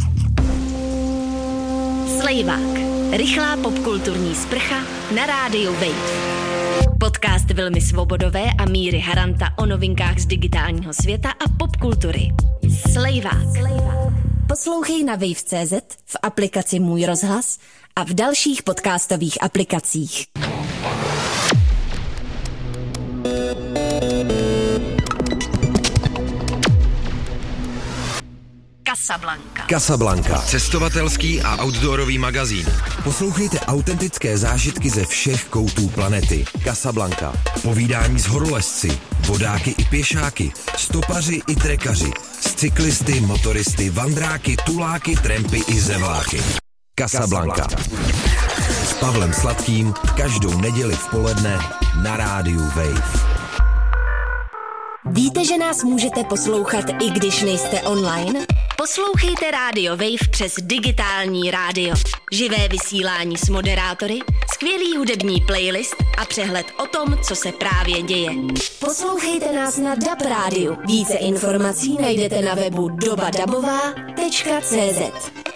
C: Slejvák. Rychlá popkulturní sprcha na rádiu Wave. Podcast Vilmy Svobodové a Míry Haranta o novinkách z digitálního světa a popkultury. Slejvák. Poslouchej na wave.cz, v aplikaci Můj rozhlas a v dalších podcastových aplikacích.
D: Casablanca. Cestovatelský a outdoorový magazín. Poslouchejte autentické zážitky ze všech koutů planety. Casablanca. Povídání s horolezci, vodáky i pěšáky, stopaři i trekaři, s cyklisty, motoristy, vandráky, tuláky, trampy i zevláky. Casablanca. S Pavlem Sladkým každou neděli v poledne na rádiu Wave.
C: Víte, že nás můžete poslouchat, i když nejste online? Poslouchejte Radio Wave přes digitální rádio. Živé vysílání s moderátory, skvělý hudební playlist a přehled o tom, co se právě děje. Poslouchejte nás na DAB rádiu. Více informací najdete na webu dobadabová.cz.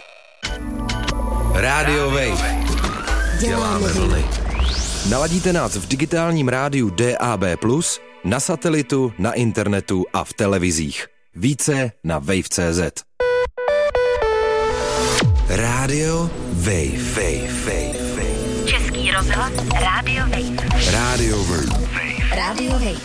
D: Radio Wave. Děláme vlny. Naladíte nás v digitálním rádiu DAB+, na satelitu, na internetu a v televizích. Více na wave.cz. Radio Wave.
C: Český rozhlas Radio Wave.
D: Radio Wave.
C: Radio Wave.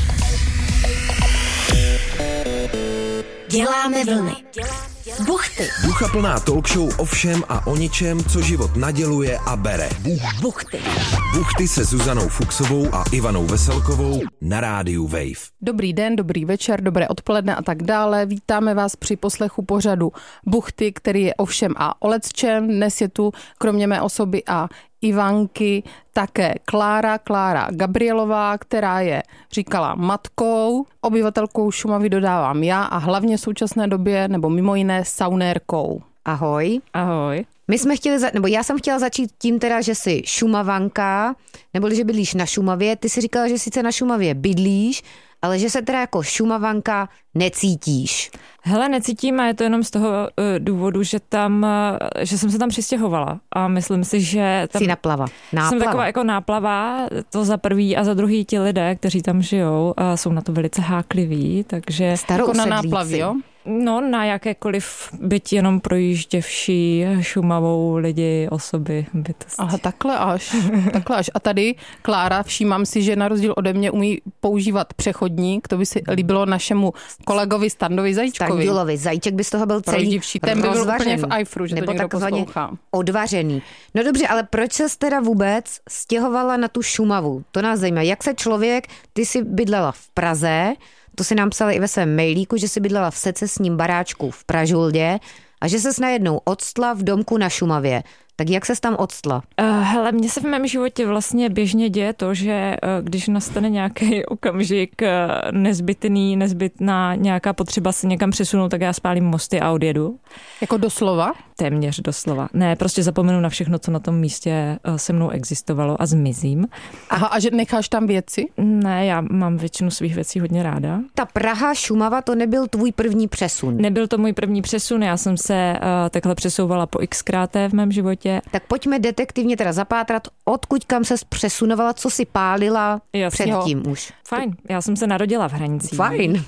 C: Děláme vlny. Buchty.
D: Duchaplná talkshow o všem a o ničem, co život naděluje a bere.
C: Buchty.
D: Buchty se Zuzanou Fuchsovou a Ivanou Veselkovou na rádiu Wave.
E: Dobrý den, dobrý večer, dobré odpoledne a tak dále. Vítáme vás při poslechu pořadu Buchty, který je o všem a o lecčem. Dnes je tu kromě mé osoby a Ivanky, také Klára Gabrielová, která je, říkala, matkou, obyvatelkou Šumavy dodávám já a hlavně v současné době, nebo mimo jiné, saunérkou.
F: Ahoj.
G: Ahoj.
F: Já jsem chtěla začít tím teda, že jsi Šumavanka, nebo že bydlíš na Šumavě. Ty jsi říkala, že sice na Šumavě bydlíš, ale že se teda jako Šumavanka necítíš.
G: Hele, necítím a je to jenom z toho důvodu, že jsem se tam přistěhovala a myslím si, že tam...
F: Jsi náplava.
G: Jsem taková jako náplava, to za prvý a za druhý ti lidé, kteří tam žijou, a jsou na to velice hákliví, takže...
E: Jako na náplaví, jo?
G: No, na jakékoliv, byť jenom projížděvší Šumavou lidi, osoby, bytosti.
E: Aha, takhle až. A tady Klára, všímám si, že na rozdíl ode mě umí používat přechodník, to by si líbilo našemu kolegovi Standovi Zajíčkovi.
F: Standulovi, Zajíček by z toho byl celý
E: ten by byl úplně v ajfru, že
F: nebo
E: to někdo
F: takzvaně
E: poslouchá.
F: Odvařený. No dobře, ale proč ses teda vůbec stěhovala na tu Šumavu? To nás zajímá. Jak se člověk, ty jsi bydlela v Praze, to si nám psali i ve svém mailíku, že jsi bydlela v secesním baráčku v Pražuldě a že ses najednou odstla v domku na Šumavě. Tak jak ses tam odstla?
G: Hele, mně se v mém životě vlastně běžně děje to, že když nastane nějaký okamžik nezbytná nějaká potřeba se někam přesunout, tak já spálím mosty a odjedu.
E: Jako doslova?
G: Téměř doslova. Ne, prostě zapomenu na všechno, co na tom místě se mnou existovalo a zmizím.
E: Aha, a že necháš tam věci?
G: Ne, já mám většinu svých věcí hodně ráda.
F: Ta Praha, Šumava, to nebyl tvůj první přesun?
G: Nebyl to můj první přesun, já jsem se takhle přesouvala po xkrát v mém životě.
F: Tak pojďme detektivně teda zapátrat, odkud kam ses přesunovala, co si pálila předtím už.
G: Fajn, já jsem se narodila v Hranicích.
F: Fajn.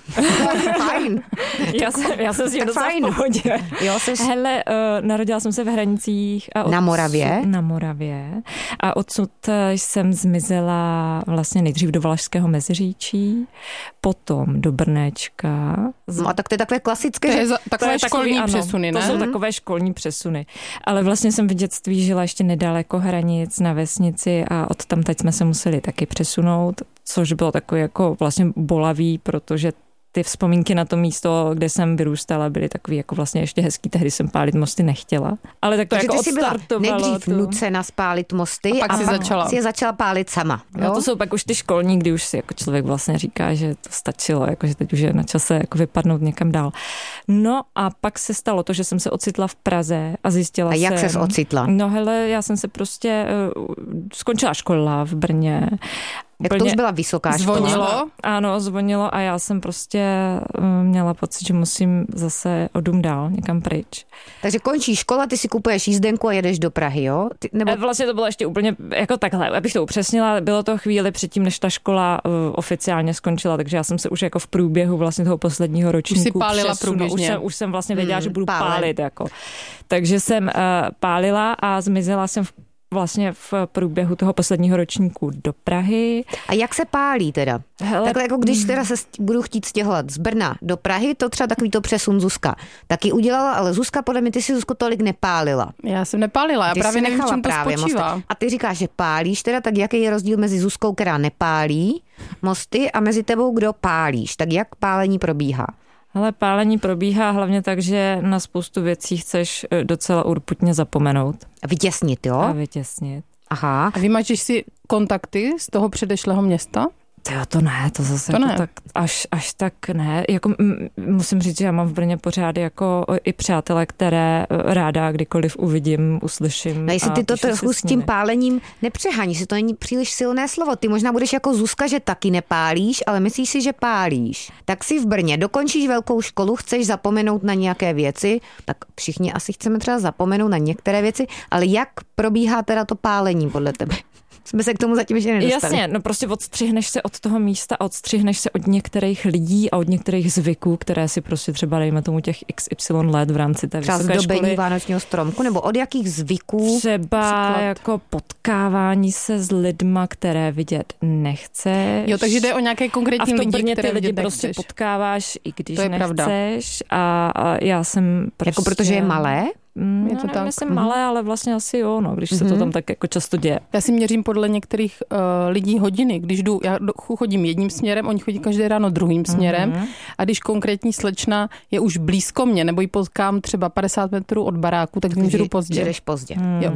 G: Já jsem s tím docela v pohodě.
F: Jo,
G: Hele, narodila jsem se v Hranicích.
F: Na Moravě?
G: Na Moravě. A odsud jsem zmizela vlastně nejdřív do Valašského Meziříčí, potom do Brnéčka.
F: No a tak to je takové klasické.
E: Takové školní přesuny, ne?
G: To jsou takové školní přesuny. Ale vlastně jsem v dětství žila ještě nedaleko hranic na vesnici a od tam teď jsme se museli taky přesunout, což bylo takový jako vlastně bolavý, protože ty vzpomínky na to místo, kde jsem vyrůstala, byly takový jako vlastně ještě hezký. Tehdy jsem pálit mosty nechtěla. Ale tak to
F: takže
G: jako
F: odstartovalo. Nejdřív nucena spálit mosty
E: a pak
F: si je začala pálit sama. Jo?
G: No to jsou pak už ty školní, kdy už si jako člověk vlastně říká, že to stačilo, jako že teď už je na čase jako vypadnout někam dál. No a pak se stalo to, že jsem se ocitla v Praze a zjistila jsem...
F: A jak ses ocitla?
G: No hele, já jsem se prostě skončila škola v Brně.
F: Jak to už byla vysoká škola?
E: Zvonilo?
G: Ano, zvonilo a já jsem prostě měla pocit, že musím zase o dům dál, někam pryč.
F: Takže končí škola, ty si kupuješ jízdenku a jedeš do Prahy, jo?
G: Vlastně to bylo ještě úplně jako takhle, abych to upřesnila, bylo to chvíli předtím, než ta škola oficiálně skončila, takže já jsem se už jako v průběhu vlastně toho posledního ročníku
E: už si pálila průběžně.
G: Už jsem vlastně věděla, že budu pálit. Jako. Takže jsem pálila a zmizela jsem vlastně v průběhu toho posledního ročníku do Prahy.
F: A jak se pálí teda? Hele, takhle jako když teda se budu chtít stěhovat z Brna do Prahy, to třeba takovýto přesun Zuzka taky udělala, ale Zuzka podle mě, ty si Zuzku tolik nepálila.
E: Já jsem nepálila, já právě nevím, čím to spočívá.
F: Mosty. A ty říkáš, že pálíš teda, tak jaký je rozdíl mezi Zuzkou, která nepálí mosty a mezi tebou, kdo pálíš? Tak jak pálení probíhá?
G: Ale pálení probíhá hlavně tak, že na spoustu věcí chceš docela urputně zapomenout.
F: A vytěsnit, jo?
G: A vytěsnit.
F: Aha.
E: A vymažeš si kontakty z toho předešlého města?
G: To ne, to zase
E: to
G: jako
E: ne.
G: Tak až tak ne. Jako, musím říct, že já mám v Brně pořád jako i přátelé, které ráda kdykoliv uvidím, uslyším.
F: No jestli ty to trochu s tím pálením nepřeháníš, že to není příliš silné slovo. Ty možná budeš jako Zuzka, že taky nepálíš, ale myslíš si, že pálíš. Tak si v Brně, dokončíš velkou školu, chceš zapomenout na nějaké věci, tak všichni asi chceme třeba zapomenout na některé věci, ale jak probíhá teda to pálení podle tebe? Jsme se k tomu zatím ještě nedostali.
G: Jasně, no prostě odstřihneš se od toho místa, odstřihneš se od některých lidí a od některých zvyků, které si prostě třeba dejme tomu těch XY let v rámci té vysoké školy.
F: Třeba zdobení vánočního stromku, nebo od jakých zvyků?
G: Třeba jako potkávání se s lidma, které vidět nechceš.
E: Jo, takže jde o nějaké konkrétní lidi,
G: které
E: které
G: ty lidi
E: vidět
G: prostě
E: nechceš.
G: potkáváš, i když
E: to je
G: nechceš. A já jsem prostě...
F: Jako protože je malé?
G: Je to tak. Myslím malé, ale vlastně asi jo, no, když se to tam tak jako často děje.
E: Já si měřím podle některých lidí hodiny. Když já chodím jedním směrem, oni chodí každé ráno druhým směrem a když konkrétní slečna je už blízko mě, nebo ji potkám třeba 50 metrů od baráku, tak vím, že jdu pozdě.
F: Že jdeš pozdě.
E: Jo.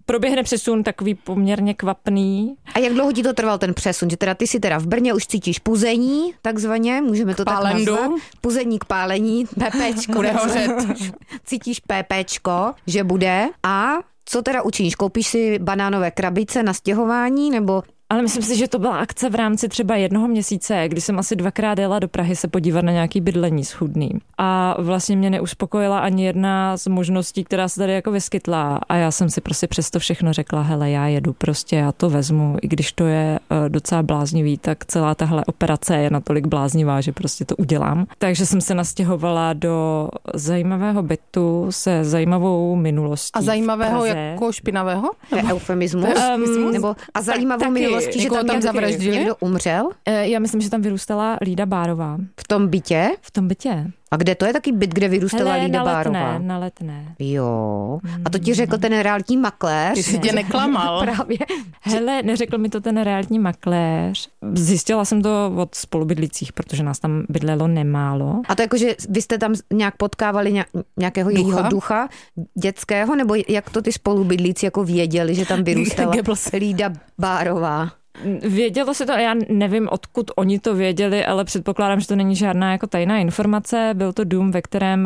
G: proběhne přesun takový poměrně kvapný.
F: A jak dlouho ti to trval ten přesun? Že teda ty si teda v Brně už cítíš puzení, takzvaně, můžeme to tak nazvat. Puzení k pálení, pépečko.
E: Bude hořet.
F: Cítíš pépečko, že bude. A co teda učiníš? Koupíš si banánové krabice na stěhování, nebo...
G: Ale myslím si, že to byla akce v rámci třeba 1 měsíce, kdy jsem asi 2krát jela do Prahy se podívat na nějaký bydlení schůdný. A vlastně mě neuspokojila ani jedna z možností, která se tady jako vyskytla. A já jsem si prostě přesto všechno řekla, hele, já jedu prostě, já to vezmu, i když to je docela bláznivý, tak celá tahle operace je natolik bláznivá, že prostě to udělám. Takže jsem se nastěhovala do zajímavého bytu se zajímavou minulostí.
E: A zajímavého jako špinavého?
F: To je eufemismus? Nebo a zajímavou minulostí, že tam zavraždili? Někdo umřel?
G: Já myslím, že tam vyrůstala Lída Bárová.
F: V tom bytě?
G: V tom bytě.
F: A kde to je taky byt, kde vyrůstala Lída Bárová?
G: Na Letné.
F: Jo. A to ti řekl ten realitní makléř?
E: Ty jsi tě neklamal.
F: Právě.
G: Hele, neřekl mi to ten realitní makléř. Zjistila jsem to od spolubydlících, protože nás tam bydlelo nemálo.
F: A to jako, že vy jste tam nějak potkávali nějakého jejího ducha dětského, nebo jak to ty spolubydlíci jako věděli, že tam vyrůstala Lída Bárová?
G: Vědělo se to a já nevím, odkud oni to věděli, ale předpokládám, že to není žádná jako tajná informace. Byl to dům, ve kterém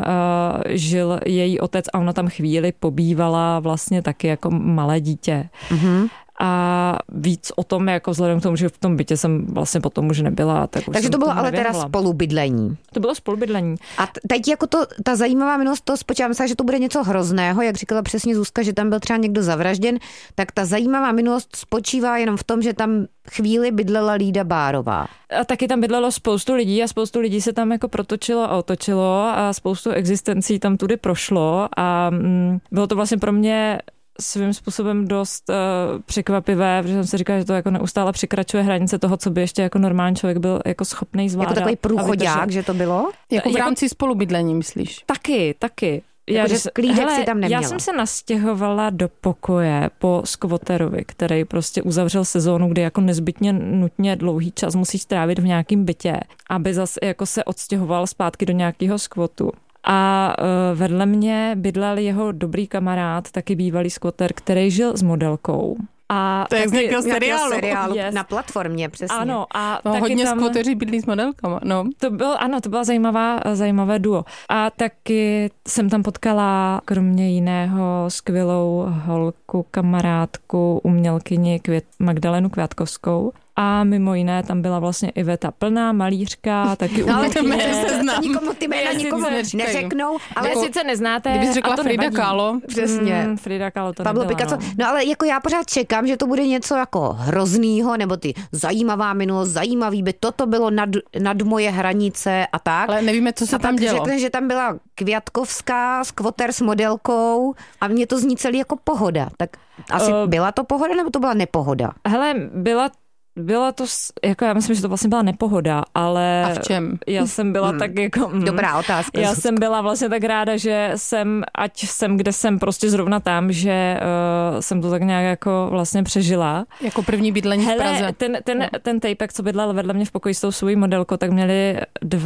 G: žil její otec a ona tam chvíli pobývala vlastně taky jako malé dítě. Mm-hmm. A víc o tom, jako vzhledem k tomu, že v tom bytě jsem vlastně potom už nebyla. Takže
F: to bylo ale teda spolubydlení.
G: To bylo spolubydlení.
F: A teď jako ta zajímavá minulost, to spočívá, myslím, že to bude něco hrozného, jak říkala přesně Zuzka, že tam byl třeba někdo zavražděn, tak ta zajímavá minulost spočívá jenom v tom, že tam chvíli bydlela Lída Bárová.
G: A taky tam bydlelo spoustu lidí a spoustu lidí se tam jako protočilo a otočilo a spoustu existencí tam tudy prošlo a bylo to vlastně pro mě svým způsobem dost překvapivé, protože jsem si říkala, že to jako neustále překračuje hranice toho, co by ještě jako normální člověk byl jako schopný zvládat.
F: Jako takový průchodák, že to bylo?
E: Jako v rámci spolubydlení, myslíš?
F: Taky. Klídek si tam neměla.
G: Já jsem se nastěhovala do pokoje po skvoterovi, který prostě uzavřel sezónu, kdy jako nezbytně nutně dlouhý čas musí strávit v nějakém bytě, aby zase jako se odstěhoval zpátky do nějakého skvotu. A vedle mě bydlel jeho dobrý kamarád, taky bývalý skvoter, který žil s modelkou. A
E: to je z nějakého seriálu.
F: Yes. Na platformě, přesně.
G: Ano. A
E: taky hodně skvoteři bydlí s modelkama. No.
G: To byla zajímavé duo. A taky jsem tam potkala kromě jiného skvělou holku, kamarádku, umělkyni Magdalenu Květkovskou. A mimo jiné tam byla vlastně Iveta Plná, malířka, taky umělkyně.
F: Ty jména nikomu neřeknou.
G: Ale sice neznáte.
E: Kdybys řekla Frida Kahlo.
F: Přesně.
G: Frida Kahlo to
F: Pablo
G: nebyla.
F: Picasso. No ale jako já pořád čekám, že to bude něco jako hroznýho, nebo ty zajímavá minulost, zajímavý by toto bylo nad moje hranice a tak.
E: Ale nevíme, co se tam dělo.
F: Řekne, že tam byla Květkovská, skvoter s modelkou a mně to zní celý jako pohoda. Tak asi byla to pohoda, nebo to byla nepohoda?
G: Hele, byla to, jako já myslím, že to vlastně byla nepohoda, ale...
E: A v čem?
G: Já jsem byla tak jako...
F: Dobrá otázka.
G: Já jsem byla vlastně tak ráda, že ať jsem, kde jsem prostě zrovna tam, že jsem to tak nějak jako vlastně přežila.
E: Jako první bydlení v Praze.
G: Ten tejpek, co bydlel vedle mě v pokoji s tou svojí modelkou, tak měli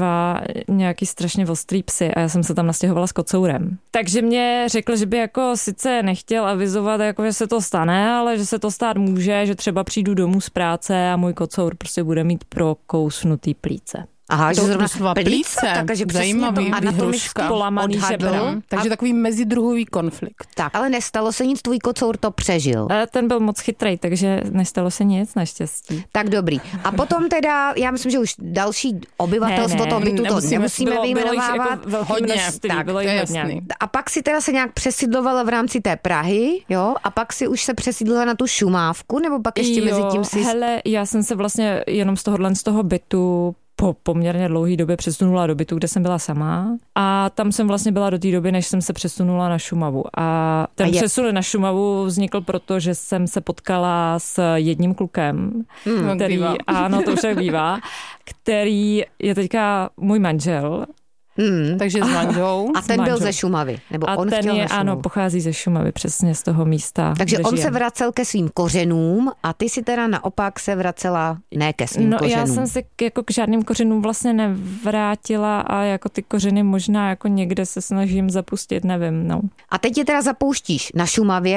G: 2 nějaký strašně ostrý psy a já jsem se tam nastěhovala s kocourem. Takže mě řekl, že by jako sice nechtěl avizovat, jako že se to stane, ale že se to stát může, že třeba přijdu domů z práce a můj kocour prostě bude mít prokousnutý plíce.
F: Aha, že
E: zrovna plíce,
F: takže
E: zajímavý, vyhruška,
G: polamaný žebro.
E: Takže takový mezidruhový konflikt.
F: Tak, ale nestalo se nic, tvůj kocour to přežil.
G: Ten byl moc chytrej, takže nestalo se nic, naštěstí.
F: Tak dobrý. A potom teda, já myslím, že už další obyvatelstvo toho bytu to nemusíme vyjmenovávat.
E: Hodně,
G: tak, bylo
E: to je
G: hodně.
E: jasný.
F: A pak si teda se nějak přesídlovala v rámci té Prahy, jo? A pak si už se přesídlila na tu Šumávku, nebo pak ještě mezi tím si...
G: Hele, já jsem se vlastně jenom z toho bytu po poměrně dlouhé době přesunula do bytu, kde jsem byla sama a tam jsem vlastně byla do té doby, než jsem se přesunula na Šumavu. A ten přesun na Šumavu vznikl proto, že jsem se potkala s jedním klukem, který, ano, to už tak bývá, který je teďka můj manžel.
E: Takže s manželou.
F: A ten byl ze Šumavy, nebo
G: a
F: on
G: ten
F: chtěl
G: je,
F: na Šumavu.
G: ano, pochází ze Šumavy, přesně z toho místa.
F: Takže on
G: žijem.
F: se vracel ke svým kořenům a ty si teda naopak se vracela ne ke svým kořenům.
G: Já jsem se jako k žádným kořenům vlastně nevrátila a jako ty kořeny možná jako někde se snažím zapustit, nevím, no.
F: A teď je teda zapouštíš na Šumavě,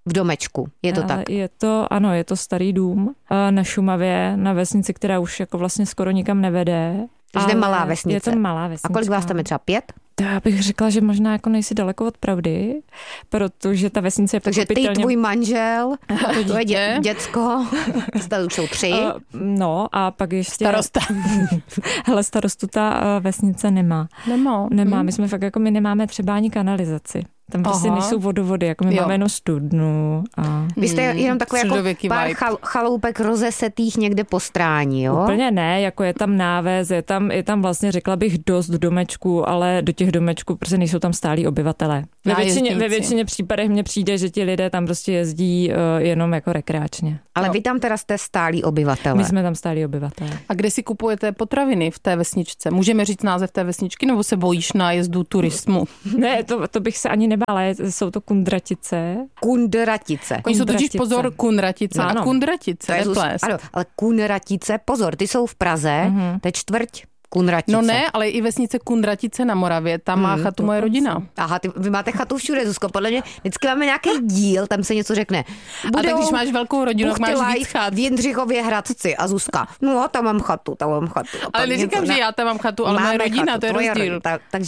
F: v domečku, je to tak?
G: Je to starý dům na Šumavě, na vesnici, která už jako vlastně skoro nikam nevede.
F: Takže to je malá vesnice.
G: Je to malá vesnice.
F: A kolik vás tam je, třeba 5?
G: Já bych řekla, že možná jako nejsi daleko od pravdy, protože ta vesnice je
F: takže
G: pochopitelně...
F: ty, tvůj manžel, tvoje děcko, tady už jsou 3.
G: No a pak ještě...
B: Starosta.
G: Hele, starostu ta vesnice nemá. Nemá, my jsme fakt jako, my nemáme třeba ani kanalizaci. Tam prostě nejsou vodovody, jako my máme jenom studnu.
F: Vy jste jenom takové jako pár chaloupek rozesetých někde po stráni, jo?
G: Úplně ne, jako je tam náves, je tam vlastně, řekla bych, dost domečků, ale do těch domečků prostě nejsou tam stálí obyvatelé. Ve většině případech mně přijde, že ti lidé tam prostě jezdí jenom jako rekreačně.
F: Ale vy tam teda jste stálí obyvatelé.
G: My jsme tam stálí obyvatelé.
B: A kde si kupujete potraviny v té vesničce? Můžeme říct název té vesničky, nebo se bojíš nájezdu turismu?
G: Ne, to bych se ani nebála, jsou to Kundratice.
F: Kundratice.
B: Oni jsou totiž, pozor, Kunratice a Kundratice, neplést.
F: Ano, ale Kunratice, pozor, ty jsou v Praze, to je čtvrť Kunratice.
B: No ne, ale i vesnice Kunratice na Moravě, tam má chatu moje rodina.
F: Aha, vy máte chatu všude, Zuzko, podle mě vždycky máme nějaký díl, tam se něco řekne.
B: A tak když máš velkou rodinu, máš víc chat.
F: V Jindřichově Hradci a Zuzka, no tam mám chatu.
B: Ale neříkám, že já tam mám chatu, ale moje rodina, chatu, to je rozdíl.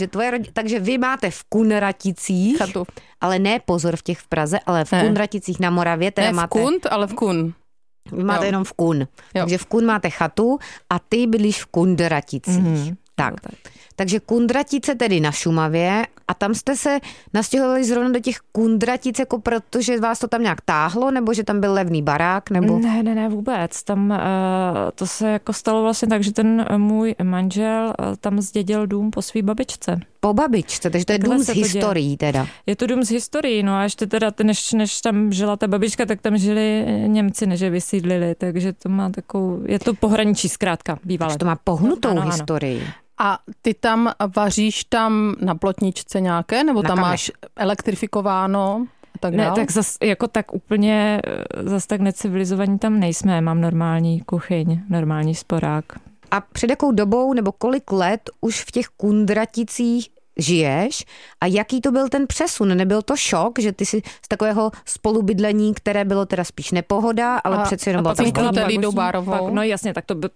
F: Takže vy máte v Kunraticích chatu. Ale ne pozor v těch v Praze, ale v Kunraticích na Moravě.
B: Ne v Kund, ale v Kun.
F: Vy máte jenom v Kun. Takže v Kun máte chatu a ty bydlíš v Kundraticích. Tak. Takže Kundratice tedy na Šumavě a tam jste se nastěhovali zrovna do těch Kundratic, jako protože vás to tam nějak táhlo, nebo že tam byl levný barák, nebo?
G: Ne, vůbec. Tam to se jako stalo vlastně tak, že ten můj manžel tam zdědil dům po svý babičce.
F: Po babičce, takže to je dům s historií teda.
G: Je to dům s historií, no a ještě teda, než tam žila ta babička, tak tam žili Němci, než je vysídlili, takže to má takovou, je to pohraničí zkrátka bývalé.
F: Takže to má pohnutou historii.
B: A ty tam vaříš tam na plotničce nějaké, nebo tam máš elektrifikováno?
G: Ne, tak tak úplně zas tak necivilizovaní tam nejsme. Mám normální kuchyň, normální sporák.
F: A před jakou dobou nebo kolik let už v těch Kundraticích žiješ a jaký to byl ten přesun? Nebyl to šok, že ty si z takového spolubydlení, které bylo teda spíš nepohoda, ale přece jenom byla
B: Bárovou.
G: No jasně, tak to bylo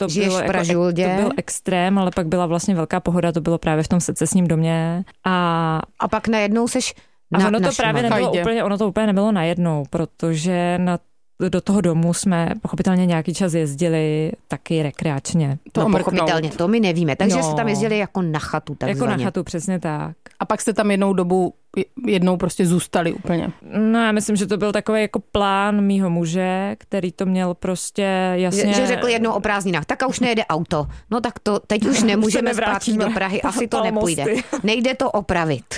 F: to
G: byl extrém, ale pak byla vlastně velká pohoda, to bylo právě v tom secesním domě. A
F: pak najednou seš
G: ono to úplně nebylo najednou, protože do toho domu jsme pochopitelně nějaký čas jezdili taky rekreačně.
F: Pochopitelně, to my nevíme. Takže jste tam jezdili jako na chatu, takzvaně.
G: Jako na chatu, přesně tak.
B: A pak jste tam jednou prostě zůstali úplně.
G: No já myslím, že to byl takový jako plán mýho muže, který to měl prostě jasně...
F: Že řekl jednou o prázdninách, tak a už nejede auto. No tak to teď už nemůžeme zpátky do Prahy, asi to nepůjde. Nejde to opravit.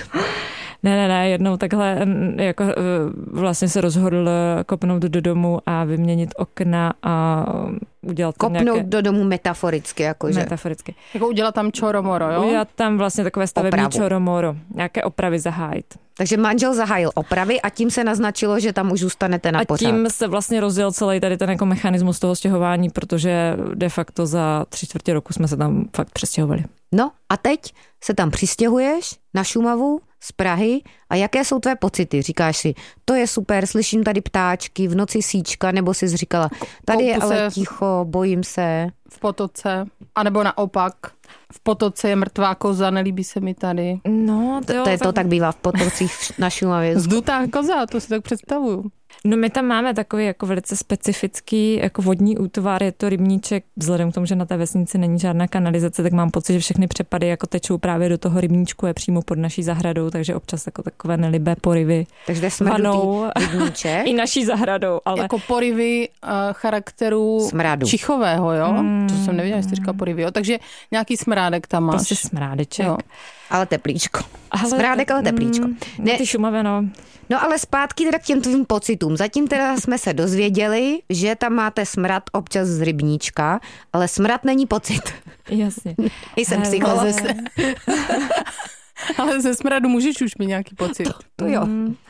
G: Ne, jednou takhle jako vlastně se rozhodl kopnout do domu a vyměnit okna a udělat tam
F: kopnout do domu metaforicky, jakože.
G: Metaforicky.
B: Jako udělat tam čoromoro, jo?
G: Udělat tam vlastně takové stavební čoromoro, nějaké opravy zahájit.
F: Takže manžel zahájil opravy a tím se naznačilo, že tam už zůstanete na pořád.
G: A tím se vlastně rozjel celý tady ten jako mechanismus toho stěhování, protože de facto za 3/4 roku jsme se tam fakt přestěhovali.
F: No a teď se tam přistěhuješ na Šumavu z Prahy a jaké jsou tvé pocity? Říkáš si, to je super, slyším tady ptáčky, v noci síčka, nebo jsi říkala, tady je ale ticho, bojím se.
B: V potoce, anebo naopak, v potoce je mrtvá koza, nelíbí se mi tady.
G: No,
F: to tak bývá v potocích na Šumavě.
B: Zdutá koza, to si tak představuju.
G: No my tam máme takový jako velice specifický jako vodní útvar, je to rybníček, vzhledem k tomu, že na té vesnici není žádná kanalizace, tak mám pocit, že všechny přepady jako tečou právě do toho rybníčku, je přímo pod naší zahradou, takže občas jako takové nelibé porivy.
F: Takže smrdutý rybníček.
G: I naší zahradou, ale...
B: Jako porivy smradu čichového, jo? To jsem nevěděla, že jsi říkala porivy, jo? Takže nějaký smrádek tam máš.
G: Prostě smrádeček. Jo.
F: Ale teplíčko. Smrádek, ale teplíčko.
G: Ne, ty Šumavě, no.
F: No ale zpátky teda k těm tvým pocitům. Zatím teda jsme se dozvěděli, že tam máte smrad občas z rybníčka, ale smrad není pocit.
G: Jasně.
F: Jsem psycholog.
B: Ale ze smradu můžeš už mít nějaký pocit.
F: To jo.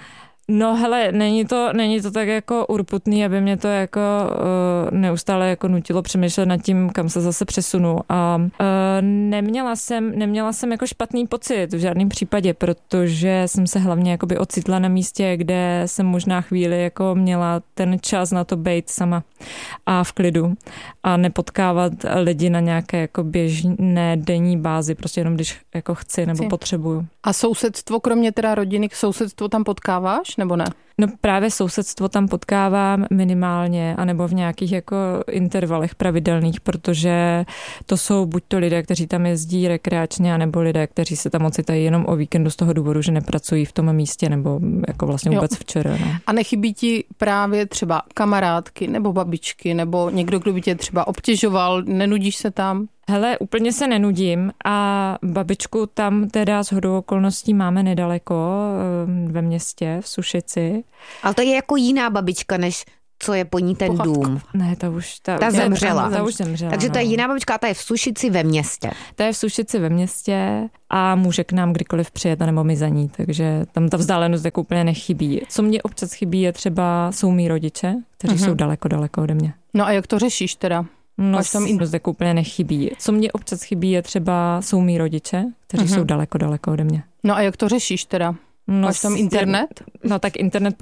G: No hele, není to tak jako urputný, aby mě to jako neustále jako nutilo přemýšlet nad tím, kam se zase přesunu. A neměla jsem jako špatný pocit v žádném případě, protože jsem se hlavně jakoby ocitla na místě, kde jsem možná chvíli jako měla ten čas na to být sama a v klidu a nepotkávat lidi na nějaké jako běžné denní bázi, prostě jenom když jako chci nebo potřebuju.
E: A sousedstvo, kromě teda rodiny, sousedstvo tam potkáváš, nebo ne?
G: No právě sousedstvo tam potkávám minimálně, anebo v nějakých jako intervalech pravidelných, protože to jsou buď to lidé, kteří tam jezdí rekreačně, anebo lidé, kteří se tam ocitají jenom o víkendu z toho důvodu, že nepracují v tom místě, nebo jako vlastně vůbec včera. Ne?
E: A nechybí ti právě třeba kamarádky, nebo babičky, nebo někdo, kdo by tě třeba obtěžoval, nenudíš se tam?
G: Hele, úplně se nenudím a babičku tam teda shodou okolností máme nedaleko ve městě, v Sušici.
F: Ale to je jako jiná babička, než co je po ní ten dům.
G: Ne, ta už
F: zemřela.
G: Ta už zemřela.
F: Takže to je jiná babička a ta je v Sušici ve městě.
G: Ta je v Sušici ve městě a může k nám kdykoliv přijet nebo my za ní, takže tam ta vzdálenost jako úplně nechybí. Co mě občas chybí jsou mý rodiče, kteří jsou daleko ode mě.
E: No a jak to řešíš teda?
G: No, jako úplně nechybí. Co mě občas chybí jsou mý rodiče, kteří jsou daleko ode mě.
E: No a jak to řešíš teda? Máš tam internet?
G: No tak internet